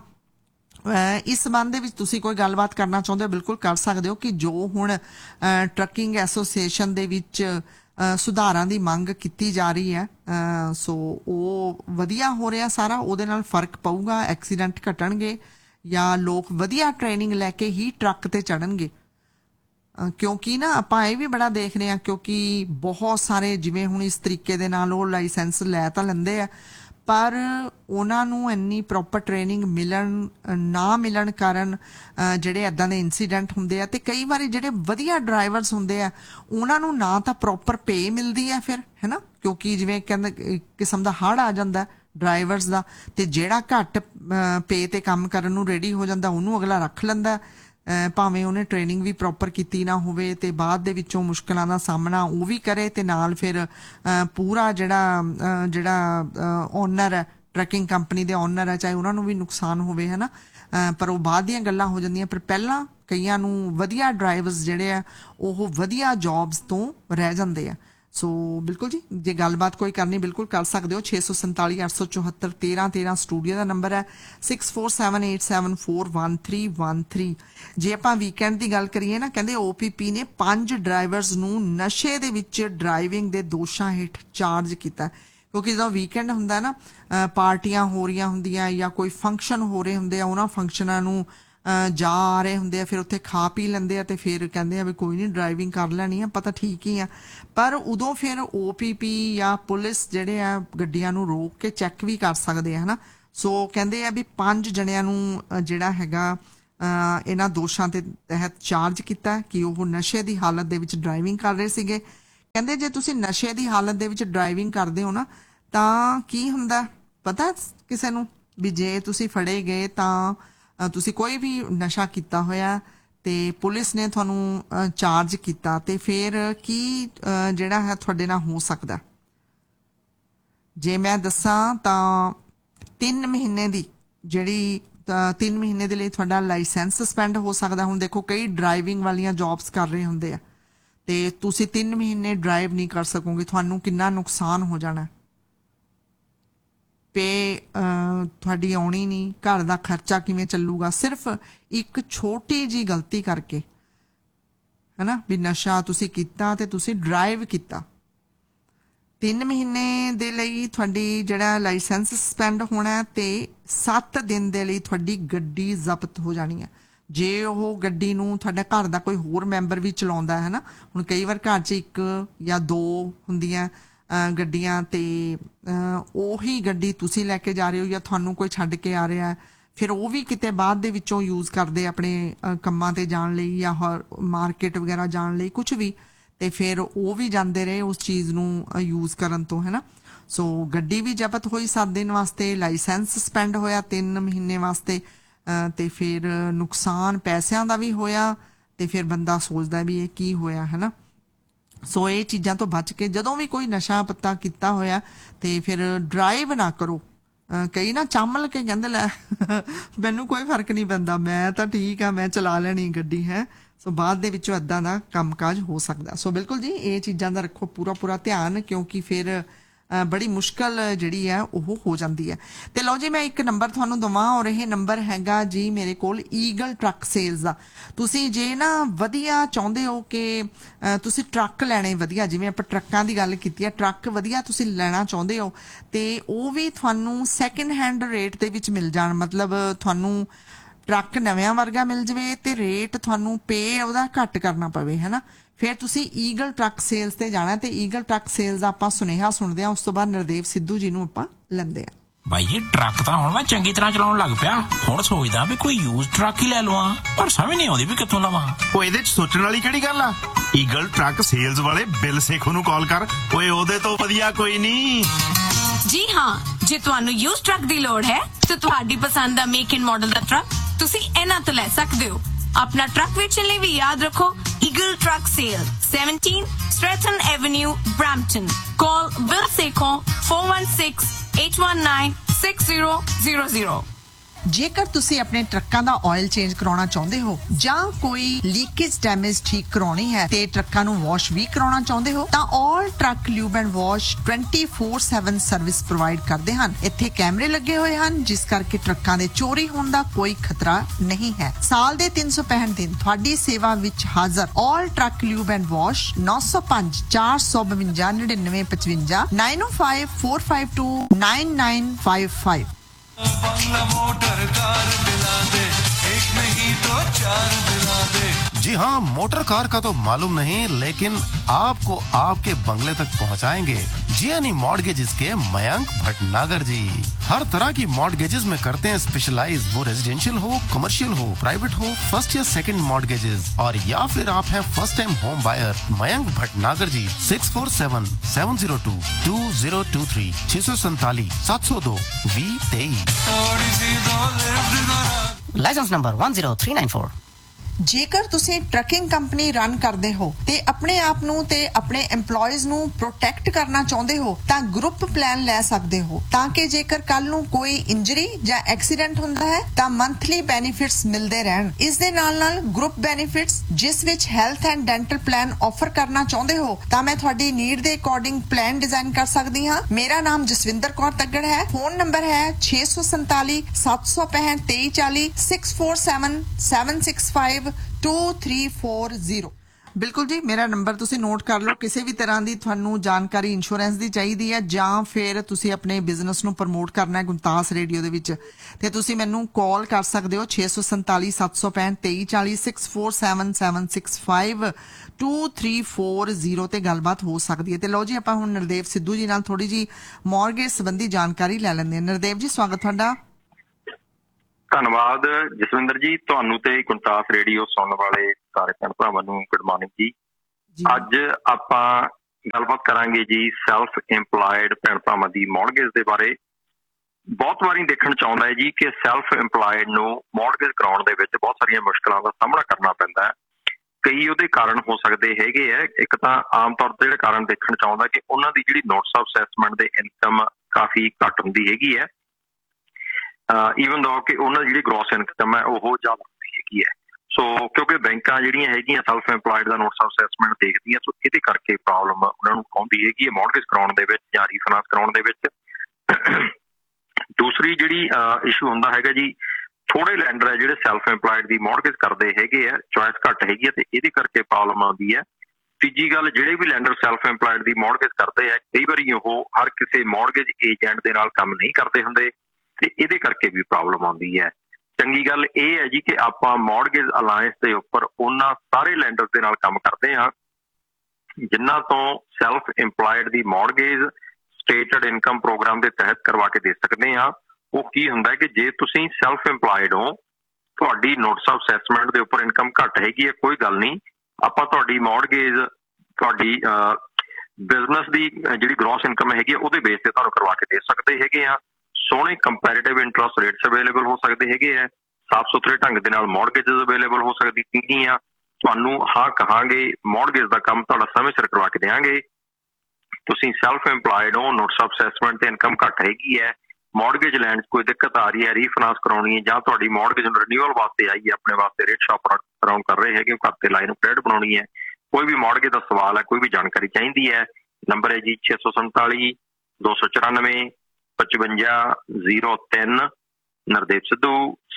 ਇਸ ਸੰਬੰਧ ਦੇ ਵਿੱਚ ਤੁਸੀਂ ਕੋਈ ਗੱਲਬਾਤ ਕਰਨਾ ਚਾਹੁੰਦੇ ਹੋ ਬਿਲਕੁਲ ਕਰ ਸਕਦੇ ਹੋ, ਕਿ ਜੋ ਹੁਣ ਟਰੱਕਿੰਗ ਐਸੋਸੀਏਸ਼ਨ ਦੇ ਵਿੱਚ ਸੁਧਾਰਾਂ ਦੀ ਮੰਗ ਕੀਤੀ ਜਾ ਰਹੀ ਹੈ, ਸੋ ਉਹ ਵਧੀਆ ਹੋ ਰਿਹਾ ਸਾਰਾ, ਉਹਦੇ ਨਾਲ ਫਰਕ ਪਊਗਾ, ਐਕਸੀਡੈਂਟ ਘਟਣਗੇ ਜਾਂ ਲੋਕ ਵਧੀਆ ਟ੍ਰੇਨਿੰਗ ਲੈ ਕੇ ਹੀ ਟਰੱਕ ਤੇ ਚੜਨਗੇ। ਕਿਉਂਕਿ ਨਾ ਆਪਾਂ ਇਹ ਵੀ ਬੜਾ ਦੇਖ ਰਹੇ ਹਾਂ, ਕਿਉਂਕਿ ਬਹੁਤ ਸਾਰੇ ਜਿਵੇਂ ਹੁਣ ਇਸ ਤਰੀਕੇ ਦੇ ਨਾਲ ਉਹ ਲਾਇਸੈਂਸ ਲੈ ਤਾਂ ਲੈਂਦੇ ਆ, ਪਰ ਉਹਨਾਂ ਨੂੰ ਇੰਨੀ ਪ੍ਰੋਪਰ ਟ੍ਰੇਨਿੰਗ ਨਾ ਮਿਲਣ ਕਾਰਨ ਜਿਹੜੇ ਇੱਦਾਂ ਦੇ ਇਨਸੀਡੈਂਟ ਹੁੰਦੇ ਆ। ਤੇ ਕਈ ਵਾਰੀ ਜਿਹੜੇ ਵਧੀਆ ਡਰਾਈਵਰਸ ਹੁੰਦੇ ਆ ਉਹਨਾਂ ਨੂੰ ਨਾ ਤਾਂ ਪ੍ਰੋਪਰ ਪੇ ਮਿਲਦੀ ਹੈ ਫਿਰ, ਹੈ ਨਾ, ਕਿਉਂਕਿ ਜਿਵੇਂ ਕਹਿੰਦੇ ਕਿਸਮ ਦਾ ਹੜ੍ਹ ਆ ਜਾਂਦਾ ਡਰਾਈਵਰਸ ਦਾ, ਤੇ ਜਿਹੜਾ ਘੱਟ ਪੇ ਤੇ ਕੰਮ ਕਰਨ ਨੂੰ ਰੈਡੀ ਹੋ ਜਾਂਦਾ ਉਹਨੂੰ ਅਗਲਾ ਰੱਖ ਲੈਂਦਾ, ਭਾਵੇਂ ਉਹਨੇ ਟ੍ਰੇਨਿੰਗ ਵੀ ਪ੍ਰੋਪਰ ਕੀਤੀ ਨਾ ਹੋਵੇ, ਤੇ ਬਾਅਦ ਦੇ ਵਿੱਚੋਂ ਮੁਸ਼ਕਲਾਂ ਦਾ ਸਾਹਮਣਾ ਉਹ ਵੀ ਕਰੇ, ਤੇ ਨਾਲ ਫਿਰ ਪੂਰਾ ਜਿਹੜਾ ਓਨਰ ਹੈ, ਟਰੱਕਿੰਗ ਕੰਪਨੀ ਦੇ ਓਨਰ ਹੈ, ਚਾਹੇ ਉਹਨਾਂ ਨੂੰ ਵੀ ਨੁਕਸਾਨ ਹੋਵੇ, ਹੈ ਨਾ। ਪਰ ਉਹ ਬਾਅਦ ਦੀਆਂ ਗੱਲਾਂ ਹੋ ਜਾਂਦੀਆਂ, ਪਰ ਪਹਿਲਾਂ ਕਈਆਂ ਨੂੰ ਵਧੀਆ ਡਰਾਈਵਰਸ ਜਿਹੜੇ ਆ ਉਹ ਵਧੀਆ ਜੌਬਸ ਤੋਂ ਰਹਿ ਜਾਂਦੇ ਆ। ਸੋ ਬਿਲਕੁਲ ਜੀ, ਜੇ ਗੱਲਬਾਤ ਕੋਈ ਕਰਨੀ ਬਿਲਕੁਲ ਕਰ ਸਕਦੇ ਹੋ। 647 874 1313 ਸਟੂਡੀਓ ਦਾ ਨੰਬਰ ਹੈ, 6478741313। ਜੇ ਆਪਾਂ ਵੀਕਐਂਡ ਦੀ ਗੱਲ ਕਰੀਏ ਨਾ, ਕਹਿੰਦੇ OPP ਨੇ 5 ਡਰਾਈਵਰਸ ਨੂੰ ਨਸ਼ੇ ਦੇ ਵਿੱਚ ਡਰਾਈਵਿੰਗ ਦੇ ਦੋਸ਼ਾਂ ਹੇਠ ਚਾਰਜ ਕੀਤਾ, ਕਿਉਂਕਿ ਜਦੋਂ ਵੀਕਐਂਡ ਹੁੰਦਾ ਨਾ, ਪਾਰਟੀਆਂ ਹੋ ਰਹੀਆਂ ਹੁੰਦੀਆਂ ਜਾਂ ਕੋਈ ਫੰਕਸ਼ਨ ਹੋ ਰਹੇ ਹੁੰਦੇ ਆ, ਉਹਨਾਂ ਫੰਕਸ਼ਨਾਂ ਨੂੰ ਜਾ ਆ ਰਹੇ ਹੁੰਦੇ ਆ, ਫਿਰ ਉੱਥੇ ਖਾ ਪੀ ਲੈਂਦੇ ਆ ਤੇ ਫਿਰ ਕਹਿੰਦੇ ਆ ਵੀ ਕੋਈ ਨਹੀਂ ਡਰਾਈਵਿੰਗ ਕਰ ਲੈਣੀ ਆ, ਪਤਾ ਠੀਕ ਹੀ ਆ, ਪਰ ਉਦੋਂ ਫਿਰ OPP ਜਾਂ ਪੁਲਿਸ ਜਿਹੜੇ ਆ ਗੱਡੀਆਂ ਨੂੰ ਰੋਕ ਕੇ ਚੈੱਕ ਵੀ ਕਰ ਸਕਦੇ ਆ, ਹੈ ਨਾ। ਸੋ ਕਹਿੰਦੇ ਆ ਵੀ 5 ਜਣਿਆਂ ਨੂੰ ਜਿਹੜਾ ਹੈਗਾ ਇਹਨਾਂ ਦੋਸ਼ਾਂ ਦੇ ਤਹਿਤ ਚਾਰਜ ਕੀਤਾ ਕਿ ਉਹ ਨਸ਼ੇ ਦੀ ਹਾਲਤ ਦੇ ਵਿੱਚ ਡਰਾਈਵਿੰਗ ਕਰ ਰਹੇ ਸੀਗੇ। ਕਹਿੰਦੇ ਜੇ ਤੁਸੀਂ ਨਸ਼ੇ ਦੀ ਹਾਲਤ ਦੇ ਵਿੱਚ ਡਰਾਈਵਿੰਗ ਕਰਦੇ ਹੋ ਨਾ ਤਾਂ ਕੀ ਹੁੰਦਾ ਪਤਾ ਕਿਸੇ ਨੂੰ ਵੀ ਜੇ ਤੁਸੀਂ ਫੜੇ ਗਏ ਤਾਂ ਤੁਸੀਂ ਕੋਈ ਵੀ ਨਸ਼ਾ ਕੀਤਾ ਹੋਇਆ ਤੇ ਪੁਲਿਸ ਨੇ ਤੁਹਾਨੂੰ ਚਾਰਜ ਕੀਤਾ ਤੇ ਫਿਰ ਕੀ ਜਿਹੜਾ ਹੈ ਤੁਹਾਡੇ ਨਾਲ ਹੋ ਸਕਦਾ। ਜੇ ਮੈਂ ਦੱਸਾਂ ਤਾਂ 3 ਮਹੀਨੇ ਦੀ ਜਿਹੜੀ 3 ਮਹੀਨੇ ਦੇ ਲਈ ਤੁਹਾਡਾ ਲਾਇਸੈਂਸ ਸਸਪੈਂਡ ਹੋ ਸਕਦਾ। ਹੁਣ ਦੇਖੋ ਕਈ ਡਰਾਈਵਿੰਗ ਵਾਲੀਆਂ ਜੌਬਸ ਕਰ ਰਹੇ ਹੁੰਦੇ ਆ ਤੇ ਤੁਸੀਂ 3 ਮਹੀਨੇ ਡਰਾਈਵ ਨਹੀਂ ਕਰ ਸਕੋਗੇ, ਤੁਹਾਨੂੰ ਕਿੰਨਾ ਨੁਕਸਾਨ ਹੋ ਜਾਣਾ। ਪੇ ਤੁਹਾਡੀ ਆਉਣੀ ਨਹੀਂ, ਘਰ ਦਾ ਖਰਚਾ ਕਿਵੇਂ ਚੱਲੂਗਾ ਸਿਰਫ ਇੱਕ ਛੋਟੀ ਜੀ ਗਲਤੀ ਕਰਕੇ, ਹੈ ਨਾ, ਵੀ ਨਸ਼ਾ ਤੁਸੀਂ ਕੀਤਾ ਤੇ ਤੁਸੀਂ ਡਰਾਈਵ ਕੀਤਾ। 3 ਮਹੀਨੇ ਦੇ ਲਈ ਤੁਹਾਡੀ ਜਿਹੜਾ ਲਾਇਸੈਂਸ ਸਸਪੈਂਡ ਹੋਣਾ ਤੇ 7 ਦਿਨ ਦੇ ਲਈ ਤੁਹਾਡੀ ਗੱਡੀ ਜ਼ਬਤ ਹੋ ਜਾਣੀ ਹੈ। ਜੇ ਉਹ ਗੱਡੀ ਨੂੰ ਤੁਹਾਡਾ ਘਰ ਦਾ ਕੋਈ ਹੋਰ ਮੈਂਬਰ ਵੀ ਚਲਾਉਂਦਾ ਹੈ ਨਾ, ਹੁਣ ਕਈ ਵਾਰ ਘਰ 'ਚ 1 ਜਾਂ 2 ਹੁੰਦੀਆਂ ਗੱਡੀਆਂ ਤੇ ਉਹੀ ਗੱਡੀ ਤੁਸੀਂ ਲੈ ਕੇ ਜਾ ਰਹੇ ਹੋ ਜਾਂ ਤੁਹਾਨੂੰ ਕੋਈ ਛੱਡ ਕੇ ਆ ਰਿਹਾ, ਫਿਰ ਉਹ ਵੀ ਕਿਤੇ ਬਾਅਦ ਦੇ ਵਿੱਚੋਂ ਯੂਜ਼ ਕਰਦੇ ਆਪਣੇ ਕੰਮਾਂ ਤੇ ਜਾਣ ਲਈ ਜਾਂ ਮਾਰਕੀਟ ਵਗੈਰਾ ਜਾਣ ਲਈ ਕੁਝ ਵੀ, ਤੇ ਫਿਰ ਉਹ ਵੀ ਜਾਂਦੇ ਰਹੇ ਉਸ ਚੀਜ਼ ਨੂੰ ਯੂਜ਼ ਕਰਨ ਤੋਂ, ਹੈ ਨਾ। ਸੋ ਗੱਡੀ ਵੀ ਜ਼ਬਤ ਹੋਈ 7 ਦਿਨ ਵਾਸਤੇ, ਲਾਇਸੈਂਸ ਸਸਪੈਂਡ ਹੋਇਆ 3 ਮਹੀਨੇ ਵਾਸਤੇ, ਤੇ ਫਿਰ ਨੁਕਸਾਨ ਪੈਸਿਆਂ ਦਾ ਵੀ ਹੋਇਆ ਤੇ ਫਿਰ ਬੰਦਾ ਸੋਚਦਾ ਵੀ ਇਹ ਕੀ ਹੋਇਆ, ਹੈ ਨਾ। ਸੋ ਇਹ ਚੀਜ਼ਾਂ ਤੋਂ ਬਚ ਕੇ ਜਦੋਂ ਵੀ ਕੋਈ ਨਸ਼ਾ ਪੱਤਾ ਕੀਤਾ ਹੋਇਆ ਤੇ ਫਿਰ ਡਰਾਈਵ ਨਾ ਕਰੋ। ਕਈ ਨਾ ਚਾਮਲ ਕੇ ਕਹਿੰਦੇ ਲੈ ਮੈਨੂੰ ਕੋਈ ਫਰਕ ਨਹੀਂ ਪੈਂਦਾ, ਮੈਂ ਤਾਂ ਠੀਕ ਆ, ਮੈਂ ਚਲਾ ਲੈਣੀ ਗੱਡੀ ਹੈ। ਸੋ ਬਾਅਦ ਦੇ ਵਿੱਚੋਂ ਏਦਾਂ ਦਾ ਕੰਮਕਾਜ ਹੋ ਸਕਦਾ। ਸੋ ਬਿਲਕੁਲ ਜੀ ਇਹ ਚੀਜ਼ਾਂ ਦਾ ਰੱਖੋ ਪੂਰਾ ਧਿਆਨ, ਕਿਉਂਕਿ ਫਿਰ ਬੜੀ ਮੁਸ਼ਕਲ ਜਿਹੜੀ ਹੈ ਉਹ ਹੋ ਜਾਂਦੀ ਹੈ। ਤੇ ਲਓ ਜੀ ਮੈਂ ਇੱਕ ਨੰਬਰ ਤੁਹਾਨੂੰ ਦਵਾਂ ਔਰ ਇਹ ਨੰਬਰ ਹੈਗਾ ਜੀ ਮੇਰੇ ਕੋਲ ਈਗਲ ਟਰੱਕ ਸੇਲਸ ਦਾ। ਤੁਸੀਂ ਜੇ ਨਾ ਵਧੀਆ ਚਾਹੁੰਦੇ ਹੋ ਕਿ ਤੁਸੀਂ ਟਰੱਕ ਲੈਣੇ ਵਧੀਆ, ਜਿਵੇਂ ਆਪਾਂ ਟਰੱਕਾਂ ਦੀ ਗੱਲ ਕੀਤੀ ਹੈ, ਟਰੱਕ ਵਧੀਆ ਤੁਸੀਂ ਲੈਣਾ ਚਾਹੁੰਦੇ ਹੋ ਤੇ ਉਹ ਵੀ ਤੁਹਾਨੂੰ ਸੈਕਿੰਡ ਹੈਂਡ ਰੇਟ ਦੇ ਵਿੱਚ ਮਿਲ ਜਾਣ, ਮਤਲਬ ਤੁਹਾਨੂੰ ਟਰੱਕ ਨਵਿਆਂ ਵਰਗਾ ਮਿਲ ਜਾਵੇ ਤੇ ਰੇਟ ਤੁਹਾਨੂੰ ਪੇ ਉਹਦਾ ਘੱਟ ਕਰਨਾ ਪਵੇ, ਹੈ ਨਾ, ਫਿਰ ਤੁਸੀਂ ਈਗਲ ਟਰੱਕ ਸੇਲਸ ਤੇ ਜਾਣਾ। ਤੇ ਈਗਲ ਟਰੱਕ ਸੇਲਸ ਦਾ ਆਪਾਂ ਸੁਨੇਹਾ ਸੁਣਦੇ ਹਾਂ, ਉਸ ਤੋਂ ਬਾਅਦ ਨਰਦੇਵ ਸਿੱਧੂ ਜੀ ਨੂੰ ਆਪਾਂ ਲੈਂਦੇ ਹਾਂ। ਬਾਈ ਜੀ ਟਰੱਕ ਤਾਂ ਹੁਣ ਮੈਂ ਚੰਗੀ ਤਰ੍ਹਾਂ ਚਲਾਉਣ ਲੱਗ ਪਿਆ, ਹੁਣ ਸੋਚਦਾ ਵੀ ਕੋਈ ਯੂਜ਼ ਟਰੱਕ ਹੀ ਲੈ ਲਵਾਂ, ਪਰ ਸਮਝ ਨਹੀਂ ਆਉਂਦੀ ਵੀ ਕਿੱਥੋਂ ਲਵਾਂ। ਉਹ ਇਹਦੇ ਚ ਸੋਚਣ ਵਾਲੀ ਕਿਹੜੀ ਗੱਲ ਆ, ਈਗਲ ਟਰੱਕ ਸੇਲਸ ਵਾਲੇ ਬਿਲ ਸੇਖੋ ਨੂੰ ਕਾਲ ਕਰ, ਓਏ ਉਹਦੇ ਤੋਂ ਵਧੀਆ ਕੋਈ ਨਹੀਂ। ਜੀ ਹਾਂ, ਜੇ ਤੁਹਾਨੂੰ ਯੂਜ਼ ਟਰੱਕ ਦੀ ਲੋੜ ਹੈ ਤਾਂ ਤੁਹਾਡੀ ਪਸੰਦ ਦਾ make and model the truck ਤੁਸੀਂ ਇਹਨਾਂ ਤੋਂ ਲੈ ਸਕਦੇ ਹੋ। अपना ट्रक बेचने लिए भी याद रखो eagle truck cell 17 Stratton Avenue Brampton. Call bill Sekhon 416-819-6000। ਜੇਕਰ ਤੁਸੀਂ ਆਪਣੇ ਟਰੱਕਾਂ ਦਾ ਆਇਲ ਚੇਂਜ ਕਰਾਉਣਾ ਚਾਹੁੰਦੇ ਹੋ ਜਾਂ ਕੋਈ ਲੀਕੇਜ ਡੈਮੇਜ ਠੀਕ ਕਰਾਉਣੀ ਹੈ ਤੇ ਟਰੱਕਾਂ ਨੂੰ ਵਾਸ਼ ਵੀ ਕਰਾਉਣਾ ਚਾਹੁੰਦੇ ਹੋ ਤਾਂ ਆਲ truck lube and wash 24/7 service provide ਕਰਦੇ ਹਨ। ਇੱਥੇ ਕੈਮਰੇ ਲੱਗੇ ਹੋਏ ਹਨ ਜਿਸ ਕਰਕੇ ਟਰੱਕਾਂ ਦੇ ਚੋਰੀ ਹੋਣ ਦਾ ਕੋਈ ਖਤਰਾ ਨਹੀਂ ਹੈ। ਸਾਲ ਦੇ 365 ਦਿਨ ਤੁਹਾਡੀ ਸੇਵਾ ਵਿੱਚ ਹਾਜ਼ਰ ਆਲ truck lube and wash 905-452-9955 905-452-9955। Bangla motor car दिला दे, एक नहीं तो 4 दिला दे। जी हाँ, मोटर कार का तो मालूम नहीं लेकिन आपको आपके बंगले तक पहुँचाएंगे जीएनई मॉर्गेजेस के मयंक भटनागर जी। हर तरह की मॉर्गेजेस में करते हैं स्पेशलाइज, वो रेजिडेंशियल हो, कमर्शियल हो, प्राइवेट हो, फर्स्ट या सेकंड मॉर्गेजेस, और या फिर आप हैं first time home buyer. Mayank Bhatnagar जी 647-702-2023 647-702-2023। थोड़ी सी दो लिफ्ट करा। Licence number 10394। ਜੇਕਰ ਤੁਸੀਂ ਟਰੱਕਿੰਗ ਕੰਪਨੀ ਰਨ ਕਰਦੇ ਹੋ ਤੇ ਆਪਣੇ ਆਪ ਨੂੰ ਤੇ ਆਪਣੇ EMPLOYEES ਨੂੰ ਪ੍ਰੋਟੈਕਟ ਕਰਨਾ ਚਾਹੁੰਦੇ ਹੋ ਤਾਂ ਗਰੁੱਪ ਪਲਾਨ ਲੈ ਸਕਦੇ ਹੋ, ਤਾਂ ਕਿ ਜੇਕਰ ਕੱਲ ਨੂੰ ਕੋਈ ਇੰਜਰੀ ਜਾਂ ਐਕਸੀਡੈਂਟ ਹੁੰਦਾ ਹੈ ਤਾਂ ਮੰਥਲੀ ਬੈਨੀਫਿਟਸ ਮਿਲਦੇ ਰਹਿਣ। ਇਸ ਦੇ ਨਾਲ ਗਰੁੱਪ ਬੈਨੀਫਿਟਸ ਜਿਸ ਵਿੱਚ health and dental plan offer ਕਰਨਾ ਚਾਹੁੰਦੇ ਹੋ ਤਾਂ ਮੈਂ ਤੁਹਾਡੀ ਨੀਡ ਦੇ ਅਕੋਰਡਿੰਗ ਪਲਾਨ ਡਿਜ਼ਾਈਨ ਕਰ ਸਕਦੀ ਹਾਂ। ਮੇਰਾ ਨਾਮ ਜਸਵਿੰਦਰ ਕੌਰ ਤੱਗੜ ਹੈ। ਫੋਨ ਨੰਬਰ ਹੈ 647-765-2340 647-765-2340। ਬਿਲਕੁਲ ਜੀ ਮੇਰਾ ਨੰਬਰ ਤੁਸੀਂ ਨੋਟ ਕਰ ਲਓ। ਕਿਸੇ ਵੀ ਤਰ੍ਹਾਂ ਦੀ ਤੁਹਾਨੂੰ ਜਾਣਕਾਰੀ ਇੰਸ਼ੋਰੈਂਸ ਦੀ ਚਾਹੀਦੀ ਹੈ ਜਾਂ ਫਿਰ ਤੁਸੀਂ ਆਪਣੇ ਬਿਜ਼ਨਸ ਨੂੰ ਪ੍ਰਮੋਟ ਕਰਨਾ ਹੈ ਗੁਣਤਾਸ ਰੇਡੀਓ ਦੇ ਵਿੱਚ, ਤੇ ਤੁਸੀਂ ਮੈਨੂੰ ਕਾਲ ਕਰ ਸਕਦੇ ਹੋ 647-765-2340 647-765-2340 ਤੇ ਗੱਲਬਾਤ ਹੋ ਸਕਦੀ ਹੈ। ਤੇ ਲਓ ਜੀ ਆਪਾਂ ਹੁਣ ਨਰਦੇਵ ਸਿੱਧੂ ਜੀ ਨਾਲ ਥੋੜੀ ਜੀ ਮੌਰਗੇਜ ਸੰਬੰਧੀ ਜਾਣਕਾਰੀ ਲੈ ਲੈਂਦੇ ਹਾਂ। ਨਰਦੇਵ ਜੀ ਸਵਾਗਤ ਤੁਹਾਡਾ। ਧੰਨਵਾਦ ਜਸਵਿੰਦਰ ਜੀ, ਤੁਹਾਨੂੰ ਤੇ ਗੁਣਤਾਸ ਰੇਡੀਓ ਸੁਣਨ ਵਾਲੇ ਸਾਰੇ ਭੈਣ ਭਰਾਵਾਂ ਨੂੰ ਗੁੱਡ ਮਾਰਨਿੰਗ ਜੀ। ਜੀ ਅੱਜ ਆਪਾਂ ਗੱਲਬਾਤ ਕਰਾਂਗੇ ਜੀ ਸੈਲਫ ਇੰਪਲਾਇਡ ਭੈਣ ਭਰਾਵਾਂ ਦੀ ਮੌਰਗੇਜ ਦੇ ਬਾਰੇ। ਬਹੁਤ ਵਾਰੀ ਦੇਖਣ ਚ ਆਉਂਦਾ ਹੈ ਜੀ ਕਿ ਸੈਲਫ ਇੰਪਲਾਇਡ ਨੂੰ ਮੌਰਗੇਜ ਕਰਾਉਣ ਦੇ ਵਿੱਚ ਬਹੁਤ ਸਾਰੀਆਂ ਮੁਸ਼ਕਲਾਂ ਦਾ ਸਾਹਮਣਾ ਕਰਨਾ ਪੈਂਦਾ ਹੈ। ਕਈ ਉਹਦੇ ਕਾਰਨ ਹੋ ਸਕਦੇ ਹੈਗੇ ਹੈ। ਇੱਕ ਤਾਂ ਆਮ ਤੌਰ ਤੇ ਜਿਹੜਾ ਕਾਰਨ ਦੇਖਣ ਚ ਆਉਂਦਾ ਕਿ ਉਹਨਾਂ ਦੀ ਜਿਹੜੀ ਨੋਟਸ ਆਫ ਅਸੈਸਮੈਂਟ ਦੇ ਇਨਕਮ ਕਾਫੀ ਘੱਟ ਹੁੰਦੀ ਹੈਗੀ ਹੈ, ਈਵਨ ਦੋ ਕਿ ਉਹਨਾਂ ਦੀ ਜਿਹੜੀ ਗ੍ਰੋਸ ਇਨਕਮ ਹੈ ਉਹ ਜ਼ਿਆਦਾ ਹੁੰਦੀ ਹੈਗੀ ਹੈ। ਸੋ ਕਿਉਂਕਿ ਬੈਂਕਾਂ ਜਿਹੜੀਆਂ ਹੈਗੀਆਂ self employed the notes of assessment ਦੇਖਦੀਆਂ, ਸੋ ਇਹਦੇ ਕਰਕੇ ਪ੍ਰੋਬਲਮ ਉਹਨਾਂ ਨੂੰ ਆਉਂਦੀ ਹੈਗੀ ਹੈ ਮੌਰਗੇਜ ਕਰਾਉਣ ਦੇ ਵਿੱਚ ਜਾਂ ਰੀਫਾਈਨਾਂਸ ਕਰਾਉਣ ਦੇ ਵਿੱਚ। ਦੂਸਰੀ ਜਿਹੜੀ ਇਸ਼ੂ ਹੁੰਦਾ ਹੈਗਾ ਜੀ, ਥੋੜੇ ਲੈਂਡਰ ਹੈ ਜਿਹੜੇ ਸੈਲਫ ਇੰਪਲਾਇਡ ਦੀ ਮੌਰਗੇਜ ਕਰਦੇ ਹੈਗੇ ਆ, ਚੋਇਸ ਘੱਟ ਹੈਗੀ ਹੈ ਤੇ ਇਹਦੇ ਕਰਕੇ ਪ੍ਰੋਬਲਮ ਆਉਂਦੀ ਹੈ। ਤੀਜੀ ਗੱਲ, ਜਿਹੜੇ ਵੀ ਲੈਂਡਰ ਸੈਲਫ ਇੰਪਲਾਇਡ ਦੀ ਮੌਰਗੇਜ ਕਰਦੇ ਆ, ਕਈ ਵਾਰੀ ਉਹ ਹਰ ਕਿਸੇ ਮੌਰਗੇਜ ਏਜੰਟ ਦੇ ਨਾਲ ਕੰਮ ਨਹੀਂ ਕਰਦੇ ਹੁੰਦੇ ਤੇ ਇਹਦੇ ਕਰਕੇ ਵੀ ਪ੍ਰੋਬਲਮ ਆਉਂਦੀ ਹੈ। ਚੰਗੀ ਗੱਲ ਇਹ ਹੈ ਜੀ ਕਿ ਆਪਾਂ ਮੌਰਗੇਜ ਅਲਾਇੰਸ ਦੇ ਉੱਪਰ ਉਹਨਾਂ ਸਾਰੇ ਲੈਂਡਰ ਦੇ ਨਾਲ ਕੰਮ ਕਰਦੇ ਹਾਂ ਜਿਨ੍ਹਾਂ ਤੋਂ ਸੈਲਫ ਇੰਪਲਾਇਡ ਦੀ ਮੌਰਗੇਜ ਸਟੇਟਡ ਇਨਕਮ ਪ੍ਰੋਗਰਾਮ ਦੇ ਤਹਿਤ ਕਰਵਾ ਕੇ ਦੇ ਸਕਦੇ ਹਾਂ। ਉਹ ਕੀ ਹੁੰਦਾ ਕਿ ਜੇ ਤੁਸੀਂ ਸੈਲਫ ਇੰਪਲਾਇਡ ਹੋ, ਤੁਹਾਡੀ ਨੋਟਸ ਆਫ ਅਸੈਸਮੈਂਟ ਦੇ ਉੱਪਰ ਇਨਕਮ ਘੱਟ ਹੈਗੀ ਹੈ, ਕੋਈ ਗੱਲ ਨਹੀਂ, ਆਪਾਂ ਤੁਹਾਡੀ ਮੌਰਗੇਜ ਤੁਹਾਡੀ ਬਿਜ਼ਨਸ ਦੀ ਜਿਹੜੀ ਗ੍ਰੋਸ ਇਨਕਮ ਹੈਗੀ ਉਹਦੇ ਬੇਸ ਤੇ ਤੁਹਾਨੂੰ ਕਰਵਾ ਕੇ ਦੇ ਸਕਦੇ ਹੈਗੇ ਆ। ਸੋਹਣੇ ਕੰਪੈਰੀਟਿਵ ਇੰਟਰਸਟ ਰੇਟਸ ਅਵੇਲੇਬਲ ਹੋ ਸਕਦੇ ਹੈਗੇ ਆ, ਸਾਫ਼ ਸੁਥਰੇ ਢੰਗ ਦੇ ਨਾਲ ਮੌਰਗੇਜਸ ਅਵੇਲੇਬਲ ਹੋ ਸਕਦੀ ਹੈਗੀਆਂ। ਤੁਹਾਨੂੰ ਹਾਂ ਕਹਾਂਗੇ ਮੌਰਗੇਜ ਦਾ ਕੰਮ ਤੁਹਾਡਾ ਸਮੇਂ ਸਿਰ ਕਰਵਾ ਕੇ ਦੇਵਾਂਗੇ। ਤੁਸੀਂ ਸੈਲਫ ਇੰਪਲਾਇਡ ਹੋ, ਨੋਟਸ ਆਫ ਅਸੈਸਮੈਂਟ ਤੇ ਇਨਕਮ ਘੱਟ ਹੈਗੀ ਹੈ, ਮੌਰਗੇਜ ਲੈਣ 'ਚ ਕੋਈ ਦਿੱਕਤ ਆ ਰਹੀ ਹੈ, ਰੀਫਾਈਨਾਂਸ ਕਰਾਉਣੀ ਹੈ ਜਾਂ ਤੁਹਾਡੀ ਮੌਰਗੇਜ ਰਿਨਿਊਅਲ ਵਾਸਤੇ ਆਈ ਹੈ, ਆਪਣੇ ਵਾਸਤੇ ਰੇਟ ਸ਼ਾਪ ਅਰਾਊਂਡ ਕਰ ਰਹੇ ਹੈਗੇ, ਘਰ ਤੇ ਲਾਈਨ ਆਫ ਕ੍ਰੈਡਿਟ ਬਣਾਉਣੀ ਹੈ, ਕੋਈ ਵੀ ਮੌਰਗੇਜ ਦਾ ਸਵਾਲ ਹੈ, ਕੋਈ ਵੀ ਜਾਣਕਾਰੀ ਚਾਹੀਦੀ ਹੈ, ਨੰਬਰ ਹੈ ਜੀ 647 294 5503। ਨਰਦੇਵ ਸਿੱਧੂ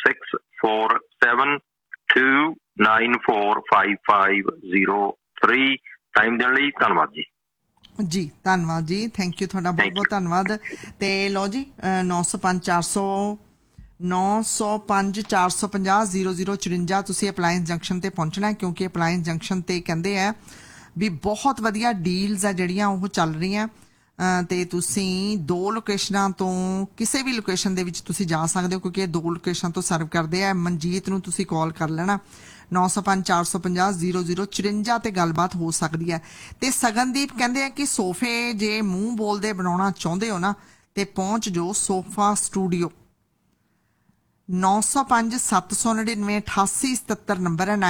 6472945503। ਟਾਈਮ ਦੇਣ ਲਈ ਧੰਨਵਾਦ ਜੀ। ਜੀ ਧੰਨਵਾਦ ਜੀ, ਥੈਂਕ ਯੂ, ਤੁਹਾਡਾ ਬਹੁਤ ਬਹੁਤ ਧੰਨਵਾਦ। ਤੇ ਲਓ ਜੀ 905-450-0054 ਤੁਸੀਂ ਅਪਲਾਇੰਸ ਜੰਕਸ਼ਨ ਤੇ ਪਹੁੰਚਣਾ ਹੈ, ਕਿਉਂਕਿ ਅਪਲਾਇੰਸ ਜੰਕਸ਼ਨ ਤੇ ਕਹਿੰਦੇ ਆ ਵੀ ਬਹੁਤ ਵਧੀਆ ਡੀਲਸ ਆ ਜਿਹੜੀਆਂ ਉਹ ਚੱਲ ਰਹੀਆਂ ਤੇ ਤੁਸੀਂ 2 ਲੋਕੇਸ਼ਨਾਂ ਤੋਂ ਕਿਸੇ ਵੀ ਲੋਕੇਸ਼ਨ ਦੇ ਵਿੱਚ ਤੁਸੀਂ ਜਾ ਸਕਦੇ ਹੋ, ਕਿਉਂਕਿ ਇਹ 2 ਲੋਕੇਸ਼ਨ ਤੋਂ ਸਰਵ ਕਰਦੇ ਆ। ਮਨਜੀਤ ਨੂੰ ਤੁਸੀਂ ਕਾਲ ਕਰ ਲੈਣਾ 905-450-0054 ਤੇ ਗੱਲਬਾਤ ਹੋ ਸਕਦੀ ਹੈ। ਤੇ ਸਗਨਦੀਪ ਕਹਿੰਦੇ ਆ ਕਿ ਸੋਫੇ ਜੇ ਮੂੰਹ ਬੋਲਦੇ ਬਣਾਉਣਾ ਚਾਹੁੰਦੇ ਹੋ ਨਾ ਤੇ ਪਹੁੰਚ ਜੋ ਸੋਫਾ ਸਟੂਡੀਓ। 905-799-8877 ਨੰਬਰ ਹੈ,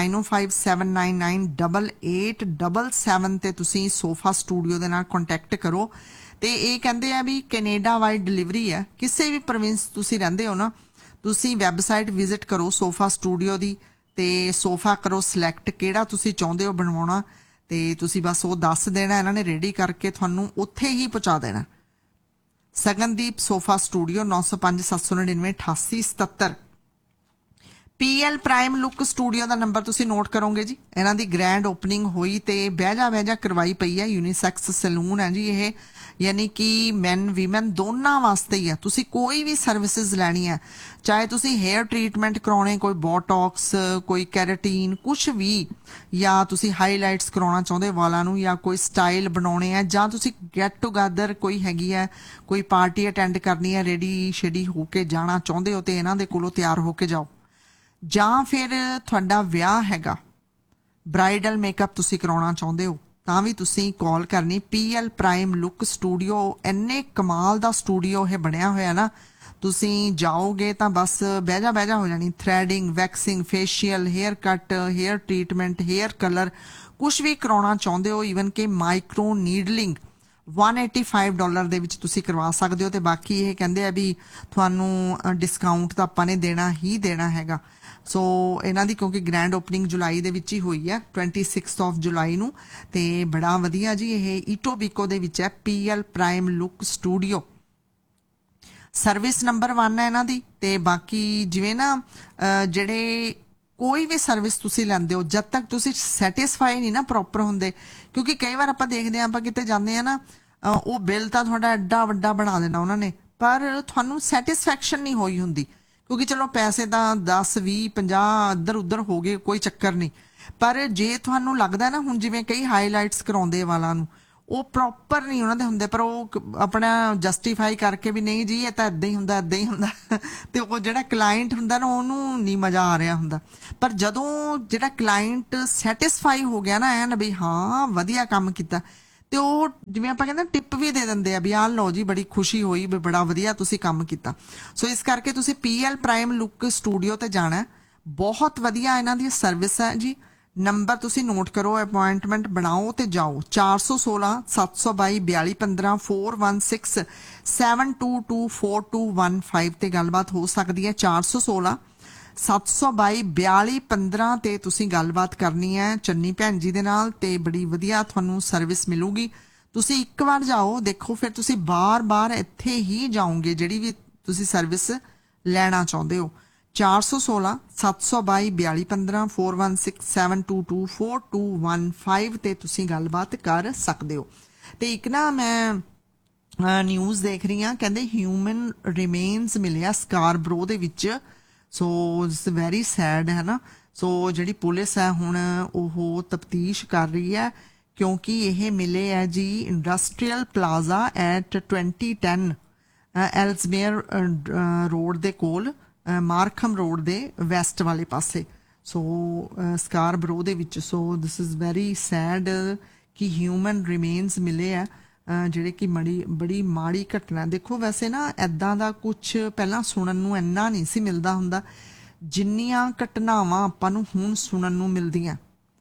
9057998877 ਤੇ ਤੁਸੀਂ ਸੋਫਾ ਸਟੂਡੀਓ ਦੇ ਨਾਲ ਕੰਟੈਕਟ ਕਰੋ। ਤੇ ਇਹ ਕਹਿੰਦੇ ਆ ਵੀ ਕੈਨੇਡਾ ਵਾਈਡ ਡਿਲੀਵਰੀ ਹੈ, ਕਿਸੇ ਵੀ ਪ੍ਰੋਵਿੰਸ ਤੁਸੀਂ ਰਹਿੰਦੇ ਹੋ ਨਾ, ਤੁਸੀਂ ਵੈਬਸਾਈਟ ਵਿਜ਼ਿਟ ਕਰੋ ਸੋਫਾ ਸਟੂਡੀਓ ਦੀ ਤੇ ਸੋਫਾ ਕਰੋ ਸਿਲੈਕਟ ਕਿਹੜਾ ਤੁਸੀਂ ਚਾਹੁੰਦੇ ਹੋ ਬਣਵਾਉਣਾ ਤੇ ਤੁਸੀਂ ਬਸ ਉਹ ਦੱਸ ਦੇਣਾ, ਇਹਨਾਂ ਨੇ ਰੈਡੀ ਕਰਕੇ ਤੁਹਾਨੂੰ ਉੱਥੇ ਹੀ ਪਹੁੰਚਾ ਦੇਣਾ। Sagandeep sofa studio 905-799-8877। PL prime look studio ਦਾ ਨੰਬਰ ਤੁਸੀਂ ਨੋਟ ਕਰੋਗੇ ਜੀ। ਇਹਨਾਂ ਦੀ ਗ੍ਰੈਂਡ ਓਪਨਿੰਗ ਹੋਈ ਤੇ ਬਹਿਜਾ ਕਰਵਾਈ ਪਈ ਹੈ। ਯੂਨੀਸੈਕਸ ਸੈਲੂਨ ਹੈ ਜੀ ਇਹ, ਯਾਨੀ ਕਿ ਮੈਨ ਵੀਮਨ ਦੋਨਾਂ ਵਾਸਤੇ ਹੀ ਹੈ। ਤੁਸੀਂ ਕੋਈ ਵੀ ਸਰਵਿਸਿਜ਼ ਲੈਣੀ ਹੈ, ਚਾਹੇ ਤੁਸੀਂ ਹੇਅਰ ਟ੍ਰੀਟਮੈਂਟ ਕਰਾਉਣੇ, ਕੋਈ ਬੋਟੌਕਸ, ਕੋਈ ਕੈਰਾਟੀਨ, ਕੁਛ ਵੀ, ਜਾਂ ਤੁਸੀਂ ਹਾਈਲਾਈਟਸ ਕਰਾਉਣਾ ਚਾਹੁੰਦੇ ਵਾਲਾਂ ਨੂੰ, ਜਾਂ ਕੋਈ ਸਟਾਈਲ ਬਣਾਉਣੇ ਹੈ, ਜਾਂ ਤੁਸੀਂ ਗੈਟ ਟੂਗੈਦਰ ਕੋਈ ਹੈਗੀ ਹੈ, ਕੋਈ ਪਾਰਟੀ ਅਟੈਂਡ ਕਰਨੀ ਹੈ, ਰੈਡੀ ਸ਼ੈਡੀ ਹੋ ਕੇ ਜਾਣਾ ਚਾਹੁੰਦੇ ਹੋ ਤੇ ਇਹਨਾਂ ਦੇ ਕੋਲੋਂ ਤਿਆਰ ਹੋ ਕੇ ਜਾਓ। ਜਾਂ ਫਿਰ ਤੁਹਾਡਾ ਵਿਆਹ ਹੈਗਾ, ਬ੍ਰਾਈਡਲ ਮੇਕਅਪ ਤੁਸੀਂ ਕਰਾਉਣਾ ਚਾਹੁੰਦੇ ਹੋ ਤਾਂ ਵੀ ਤੁਸੀਂ ਕਾਲ ਕਰਨੀ। PL ਪ੍ਰਾਈਮ ਲੁੱਕ ਸਟੂਡੀਓ, ਇੰਨੇ ਕਮਾਲ ਦਾ ਸਟੂਡੀਓ ਇਹ ਬਣਿਆ ਹੋਇਆ ਨਾ, ਤੁਸੀਂ ਜਾਓਗੇ ਤਾਂ ਬਸ ਬਹਿਜਾ ਹੋ ਜਾਣੀ। Threading, waxing, facial, hair cut, hair treatment, hair colour, ਕੁਛ ਵੀ ਕਰਾਉਣਾ ਚਾਹੁੰਦੇ ਹੋ, ਈਵਨ ਕਿ ਮਾਈਕਰੋ ਨੀਡਲਿੰਗ $185 ਦੇ ਵਿੱਚ ਤੁਸੀਂ ਕਰਵਾ ਸਕਦੇ ਹੋ। ਤੇ ਬਾਕੀ ਇਹ ਕਹਿੰਦੇ ਆ ਵੀ ਤੁਹਾਨੂੰ ਡਿਸਕਾਊਂਟ ਤਾਂ ਆਪਾਂ ਨੇ ਦੇਣਾ ਹੀ ਦੇਣਾ ਹੈਗਾ। ਸੋ ਇਹਨਾਂ ਦੀ ਕਿਉਂਕਿ ਗ੍ਰੈਂਡ ਓਪਨਿੰਗ ਜੁਲਾਈ ਦੇ ਵਿੱਚ ਹੀ ਹੋਈ ਹੈ, 26 ਜੁਲਾਈ ਨੂੰ, ਤੇ ਬੜਾ ਵਧੀਆ ਜੀ। ਇਹ ਈਟੋਬੀਕੋ ਦੇ ਵਿੱਚ ਹੈ, PL prime look studio. Service number 1 ਹੈ ਇਹਨਾਂ ਦੀ। ਤੇ ਬਾਕੀ ਜਿਵੇਂ ਨਾ ਜਿਹੜੇ ਕੋਈ ਵੀ ਸਰਵਿਸ ਤੁਸੀਂ ਲੈਂਦੇ ਹੋ, ਜਦ ਤੱਕ ਤੁਸੀਂ ਸੈਟਿਸਫਾਈ ਨਹੀਂ ਨਾ ਪ੍ਰੋਪਰ ਹੁੰਦੇ, ਕਿਉਂਕਿ ਕਈ ਵਾਰ ਆਪਾਂ ਦੇਖਦੇ ਹਾਂ, ਆਪਾਂ ਕਿਤੇ ਜਾਂਦੇ ਆ ਨਾ, ਉਹ ਬਿੱਲ ਤਾਂ ਤੁਹਾਡਾ ਐਡਾ ਵੱਡਾ ਬਣਾ ਦੇਣਾ ਉਹਨਾਂ ਨੇ, ਪਰ ਤੁਹਾਨੂੰ ਸੈਟਿਸਫੈਕਸ਼ਨ ਨਹੀਂ ਹੋਈ ਹੁੰਦੀ, ਕਿਉਂਕਿ ਚਲੋ ਪੈਸੇ ਤਾਂ 10 20 50 ਇੱਧਰ ਉੱਧਰ ਹੋ ਗਏ, ਕੋਈ ਚੱਕਰ ਨਹੀਂ। ਪਰ ਜੇ ਤੁਹਾਨੂੰ ਲੱਗਦਾ ਨਾ, ਹੁਣ ਜਿਵੇਂ ਕਈ ਹਾਈਲਾਈਟਸ ਕਰਾਉਂਦੇ ਵਾਲਾਂ ਨੂੰ, ਉਹ ਪ੍ਰੋਪਰ ਨਹੀਂ ਉਹਨਾਂ ਦੇ ਹੁੰਦੇ, ਪਰ ਉਹ ਆਪਣਾ ਜਸਟੀਫਾਈ ਕਰਕੇ ਵੀ ਨਹੀਂ ਜੀ ਇਹ ਤਾਂ ਇੱਦਾਂ ਹੀ ਹੁੰਦਾ ਇੱਦਾਂ ਹੀ ਹੁੰਦਾ ਤੇ ਉਹ ਜਿਹੜਾ ਕਲਾਇੰਟ ਹੁੰਦਾ ਨਾ ਉਹਨੂੰ ਨਹੀਂ ਮਜ਼ਾ ਆ ਰਿਹਾ ਹੁੰਦਾ। ਪਰ ਜਦੋਂ ਜਿਹੜਾ ਕਲਾਇੰਟ ਸੈਟਿਸਫਾਈ ਹੋ ਗਿਆ ਨਾ ਐਨ ਵੀ ਹਾਂ ਵਧੀਆ ਕੰਮ ਕੀਤਾ, ਤੇ ਉਹ ਜਿਵੇਂ ਆਪਾਂ ਕਹਿੰਦੇ ਟਿਪ ਵੀ ਦੇ ਦਿੰਦੇ ਆ ਵੀ ਆਹ ਲਓ ਜੀ ਬੜੀ ਖੁਸ਼ੀ ਹੋਈ ਵੀ ਬੜਾ ਵਧੀਆ ਤੁਸੀਂ ਕੰਮ ਕੀਤਾ। ਸੋ ਇਸ ਕਰਕੇ ਤੁਸੀਂ PL ਪ੍ਰਾਈਮ ਲੁੱਕ ਸਟੂਡੀਓ ਤੇ ਜਾਣਾ, ਬਹੁਤ ਵਧੀਆ ਇਹਨਾਂ ਦੀ ਸਰਵਿਸ ਹੈ ਜੀ। ਨੰਬਰ ਤੁਸੀਂ ਨੋਟ ਕਰੋ, ਅਪਾਇੰਟਮੈਂਟ ਬਣਾਓ ਤੇ ਜਾਓ। 416 722 4215 416 7224215 ਤੇ ਗੱਲਬਾਤ ਹੋ ਸਕਦੀ ਹੈ। 416 722 4215 ਤੇ ਤੁਸੀਂ ਗੱਲਬਾਤ ਕਰਨੀ ਹੈ ਚੰਨੀ ਭੈਣ ਜੀ ਦੇ ਨਾਲ, ਤੇ ਬੜੀ ਵਧੀਆ ਤੁਹਾਨੂੰ ਸਰਵਿਸ ਮਿਲੂਗੀ। ਤੁਸੀਂ ਇੱਕ ਵਾਰ ਜਾਓ ਦੇਖੋ, ਫਿਰ ਤੁਸੀਂ ਬਾਰ-ਬਾਰ ਇੱਥੇ ਹੀ ਜਾਓਗੇ ਜਿਹੜੀ ਵੀ ਤੁਸੀਂ ਸਰਵਿਸ ਲੈਣਾ ਚਾਹੁੰਦੇ ਹੋ। 416 722 4215 416 7224215 ਤੇ ਤੁਸੀਂ ਗੱਲਬਾਤ ਕਰ ਸਕਦੇ ਹੋ। ਤੇ ਇੱਕ ਨਾ ਮੈਂ ਨਿਊਜ਼ ਦੇਖ ਰਹੀ ਹਾਂ, ਕਹਿੰਦੇ ਹਿਊਮਨ ਰਿਮੇਨਸ ਮਿਲਿਆ ਸਕਾਰਬਰੋ ਦੇ ਵਿੱਚ। ਸੋ ਇਟਸ ਵੈਰੀ ਸੈਡ ਹੈ ਨਾ। ਸੋ ਜਿਹੜੀ ਪੁਲਿਸ ਹੈ ਹੁਣ ਉਹ ਤਫਤੀਸ਼ ਕਰ ਰਹੀ ਹੈ, ਕਿਉਂਕਿ ਇਹ ਮਿਲੇ ਹੈ ਜੀ ਇੰਡਸਟਰੀਅਲ ਪਲਾਜ਼ਾ ਐਟ 2010 ਐਲਸਮੇਅਰ ਰੋਡ ਦੇ ਕੋਲ, ਮਾਰਖਮ ਰੋਡ ਦੇ ਵੈਸਟ ਵਾਲੇ ਪਾਸੇ। ਸੋ ਸਕਾਰਬਰੋ ਦੇ ਵਿੱਚ। ਸੋ ਦਿਸ ਇਜ਼ ਵੈਰੀ ਸੈਡ ਕਿ ਹਿਊਮਨ ਰਿਮੇਨਸ ਮਿਲੇ ਆ, ਜਿਹੜੇ ਕਿ ਬੜੀ ਮਾੜੀ ਘਟਨਾ। ਦੇਖੋ ਵੈਸੇ ਨਾ ਇੱਦਾਂ ਦਾ ਕੁਛ ਪਹਿਲਾਂ ਸੁਣਨ ਨੂੰ ਇੰਨਾ ਨਹੀਂ ਸੀ ਮਿਲਦਾ ਹੁੰਦਾ ਜਿੰਨੀਆਂ ਘਟਨਾਵਾਂ ਆਪਾਂ ਨੂੰ ਹੁਣ ਸੁਣਨ ਨੂੰ ਮਿਲਦੀਆਂ।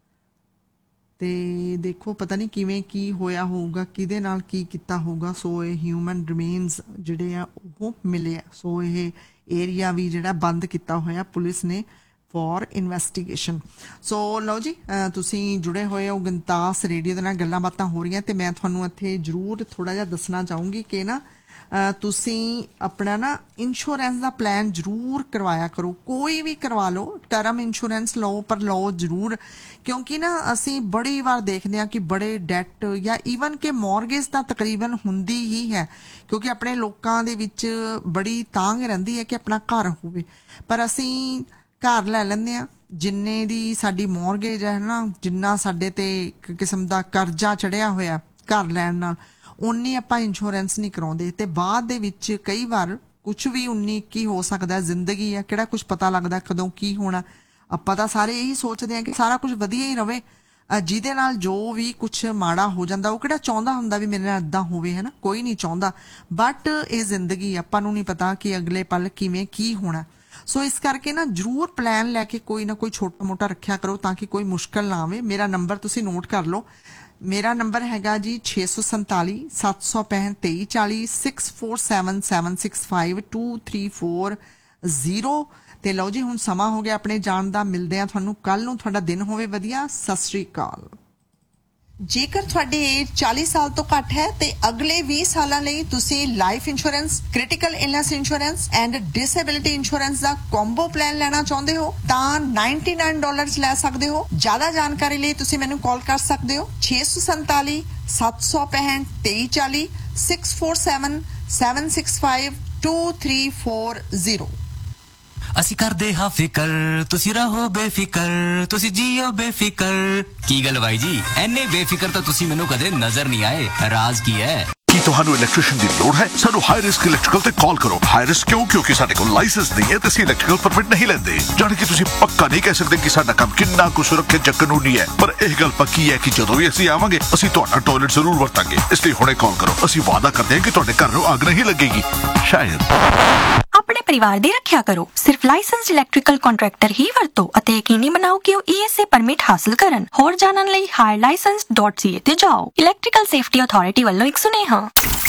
ਤੇ ਦੇਖੋ ਪਤਾ ਨਹੀਂ ਕਿਵੇਂ ਕੀ ਹੋਇਆ ਹੋਊਗਾ, ਕਿਹਦੇ ਨਾਲ ਕੀ ਕੀਤਾ ਹੋਊਗਾ। ਸੋ ਇਹ ਹਿਊਮਨ ਰਿਮੇਨਸ ਜਿਹੜੇ ਆ ਉਹ ਮਿਲੇ ਆ। ਸੋ ਇਹ ਏਰੀਆ ਵੀ ਜਿਹੜਾ ਬੰਦ ਕੀਤਾ ਹੋਇਆ ਪੁਲਿਸ ਨੇ ਫॉर ਇਨਵੈਸਟੀਗੇਸ਼ਨ। ਸੋ ਲਓ ਜੀ, ਤੁਸੀਂ ਜੁੜੇ ਹੋਏ ਹੋ ਗੰਤਾਸ ਰੇਡੀਓ ਦੇ ਨਾਲ, ਗੱਲਾਂ ਬਾਤਾਂ ਹੋ ਰਹੀਆਂ। ਤੇ ਮੈਂ ਤੁਹਾਨੂੰ ਇੱਥੇ ਜ਼ਰੂਰ ਥੋੜਾ ਜਿਹਾ ਦੱਸਣਾ ਚਾਹੂੰਗੀ ਕਿ ਨਾ ਤੁਸੀਂ ਆਪਣਾ ਨਾ ਇੰਸ਼ੋਰੈਂਸ ਦਾ ਪਲਾਨ ਜ਼ਰੂਰ ਕਰਵਾਇਆ ਕਰੋ। ਕੋਈ ਵੀ ਕਰਵਾ ਲਓ, ਟਰਮ ਇੰਸ਼ੋਰੈਂਸ ਲਓ, ਪਰ ਲਓ ਜ਼ਰੂਰ, ਕਿਉਂਕਿ ਨਾ ਅਸੀਂ ਬੜੀ ਵਾਰ ਦੇਖਦੇ ਹਾਂ ਕਿ ਬੜੇ ਡੈਟ ਜਾਂ ਈਵਨ ਕਿ ਮੌਰਗੇਜ ਤਾਂ ਤਕਰੀਬਨ ਹੁੰਦੀ ਹੀ ਹੈ, ਕਿਉਂਕਿ ਆਪਣੇ ਲੋਕਾਂ ਦੇ ਵਿੱਚ ਬੜੀ ਤਾਂਘ ਰਹਿੰਦੀ ਹੈ ਕਿ ਆਪਣਾ ਘਰ ਹੋਵੇ। ਪਰ ਅਸੀਂ ਘਰ ਲੈ ਲੈਂਦੇ ਆ, ਜਿੰਨੇ ਦੀ ਸਾਡੀ ਮੌਰਗੇਜ ਹੈ ਨਾ, ਜਿੰਨਾ ਸਾਡੇ ਤੇ ਇੱਕ ਕਿਸਮ ਦਾ ਕਰਜ਼ਾ ਚੜਿਆ ਹੋਇਆ ਘਰ ਲੈਣ ਨਾਲ, ਉਨੀ ਆਪਾਂ ਇੰਸ਼ੋਰੈਂਸ ਨਹੀਂ ਕਰਾਉਂਦੇ। ਤੇ ਬਾਅਦ ਦੇ ਵਿੱਚ ਕਈ ਵਾਰ ਕੁਝ ਵੀ 19-21 ਹੋ ਸਕਦਾ, ਜ਼ਿੰਦਗੀ ਹੈ, ਕਿਹੜਾ ਕੁਝ ਪਤਾ ਲੱਗਦਾ ਕਦੋਂ ਕੀ ਹੋਣਾ। ਆਪਾਂ ਤਾਂ ਸਾਰੇ ਇਹੀ ਸੋਚਦੇ ਹਾਂ ਕਿ ਸਾਰਾ ਕੁਝ ਵਧੀਆ ਹੀ ਰਵੇ, ਜਿਹਦੇ ਨਾਲ ਜੋ ਵੀ ਕੁਝ ਮਾੜਾ ਹੋ ਜਾਂਦਾ ਉਹ ਕਿਹੜਾ ਚਾਹੁੰਦਾ ਹੁੰਦਾ ਵੀ ਮੇਰੇ ਨਾਲ ਏਦਾਂ ਹੋਵੇ, ਹੈ ਨਾ, ਕੋਈ ਨਹੀਂ ਚਾਹੁੰਦਾ। ਬਟ ਇਹ ਜ਼ਿੰਦਗੀ, ਆਪਾਂ ਨੂੰ ਨਹੀਂ ਪਤਾ ਕਿ ਅਗਲੇ ਪਲ ਕਿਵੇਂ ਕੀ ਹੋਣਾ। ਸੋ ਇਸ ਕਰਕੇ ਨਾ ਜ਼ਰੂਰ ਪਲਾਨ ਲੈ ਕੇ ਕੋਈ ਨਾ ਕੋਈ ਛੋਟਾ ਮੋਟਾ ਰੱਖਿਆ ਕਰੋ ਤਾਂ ਕਿ ਕੋਈ ਮੁਸ਼ਕਲ ਨਾ ਆਵੇ। ਮੇਰਾ ਨੰਬਰ ਤੁਸੀਂ ਨੋਟ ਕਰ ਲਓ, ਮੇਰਾ ਨੰਬਰ ਹੈਗਾ ਜੀ 647 765 2340 6477652340। ਤੇ ਲਓ ਜੀ, ਹੁਣ ਸਮਾਂ ਹੋ ਗਿਆ ਆਪਣੇ ਜਾਣ ਦਾ। ਮਿਲਦੇ ਆ ਤੁਹਾਨੂੰ ਕੱਲ ਨੂੰ। ਤੁਹਾਡਾ ਦਿਨ ਹੋਵੇ ਵਧੀਆ। ਸਤਿ ਸ੍ਰੀ ਅਕਾਲ। ਜੇਕਰ ਤੁਹਾਡੀ ਏਜ 40 ਸਾਲ ਤੋਂ ਘੱਟ ਹੈ ਤੇ ਅਗਲੇ 20 ਸਾਲਾਂ ਲਈ ਤੁਸੀਂ life insurance, critical illness insurance and disability insurance the combo plan ਲੈਣਾ ਚਾਹੁੰਦੇ ਹੋ ਤਾਂ $99 ਲੈ ਸਕਦੇ ਹੋ। ਜ਼ਿਆਦਾ ਜਾਣਕਾਰੀ ਲਈ ਤੁਸੀਂ ਮੈਨੂੰ ਕਾਲ ਕਰ ਸਕਦੇ ਹੋ 647 765 2340 647 765 2340। ਅਸੀਂ ਕਰਦੇ ਹਾਂ ਫਿਕਰ, ਤੁਸੀਂ ਰਹੋ ਬੇਫਿਕਰ, ਤੁਸੀਂ ਜੀਓ ਬੇਫਿਕਰ। ਕੀ ਗੱਲ ਬਾਈ ਜੀ, ਐਨੇ ਬੇਫਿਕਰ ਤਾਂ ਤੁਸੀਂ ਮੈਨੂੰ ਕਦੇ ਨਜ਼ਰ ਨਹੀਂ ਆਏ। ਰਾਜ਼ ਕੀ ਹੈ? ਕੀ ਤੁਹਾਨੂੰ ਇਲੈਕਟ੍ਰੀਸ਼ੀਅਨ ਦੀ ਲੋੜ ਹੈ? ਸਾਨੂੰ ਹਾਈ ਰਿਸਕ ਇਲੈਕਟ੍ਰੀਕਲ ਤੇ ਕਾਲ ਕਰੋ। ਹਾਈ ਰਿਸਕ ਕਿਉਂ? ਕਿਉਂਕਿ ਸਾਡੇ ਕੋਲ ਲਾਇਸੈਂਸ ਨਹੀਂ ਹੈ ਤੇ ਅਸੀਂ ਇਲੈਕਟ੍ਰੀਕਲ ਪਰਮਿਟ ਨਹੀਂ ਲੈਂਦੇ। ਜਾਣੀ ਕਿ ਤੁਸੀਂ ਪੱਕਾ ਨਹੀਂ ਕਹਿ ਸਕਦੇ ਕਿ ਸਾਡਾ ਕੰਮ ਕਿੰਨਾ ਕੁ ਸੁਰੱਖਿਅਤ ਜਾਂ ਕਾਨੂੰਨੀ ਹੈ, ਪਰ ਇਹ ਗੱਲ ਪੱਕੀ ਹੈ ਕਿ ਜਦੋਂ ਵੀ ਅਸੀਂ ਆਵਾਂਗੇ ਅਸੀਂ ਤੁਹਾਡਾ ਟਾਇਲਟ ਜ਼ਰੂਰ ਵਰਤਾਂਗੇ। ਇਸ ਲਈ ਹੁਣੇ ਕਾਲ ਕਰੋ। ਅਸੀਂ ਵਾਅਦਾ ਕਰਦੇ ਹਾਂ ਕਿ ਤੁਹਾਡੇ ਘਰ ਨੂੰ ਅੱਗ ਨਹੀਂ ਲੱਗੇਗੀ। ਸ਼ਾਇਦ। ਆਪਣੇ ਪਰਿਵਾਰ ਦੀ ਰੱਖਿਆ ਕਰੋ। ਸਿਰਫ ਲਾਇਸੈਂਸਡ ਇਲੈਕਟ੍ਰੀਕਲ ਕੰਟਰੈਕਟਰ ਹੀ ਵਰਤੋ ਅਤੇ ਯਕੀਨੀ ਬਣਾਓ ਕਿ ਉਹ ESA ਪਰਮਿਟ ਹਾਸਲ ਕਰਨ। ਹੋਰ ਜਾਣਨ ਲਈ higherlicense.ca ਤੇ ਜਾਓ। ਇਲੈਕਟ੍ਰੀਕਲ ਸੇਫਟੀ ਅਥਾਰਟੀ ਵੱਲੋਂ ਇੱਕ ਸੁਨੇਹਾ।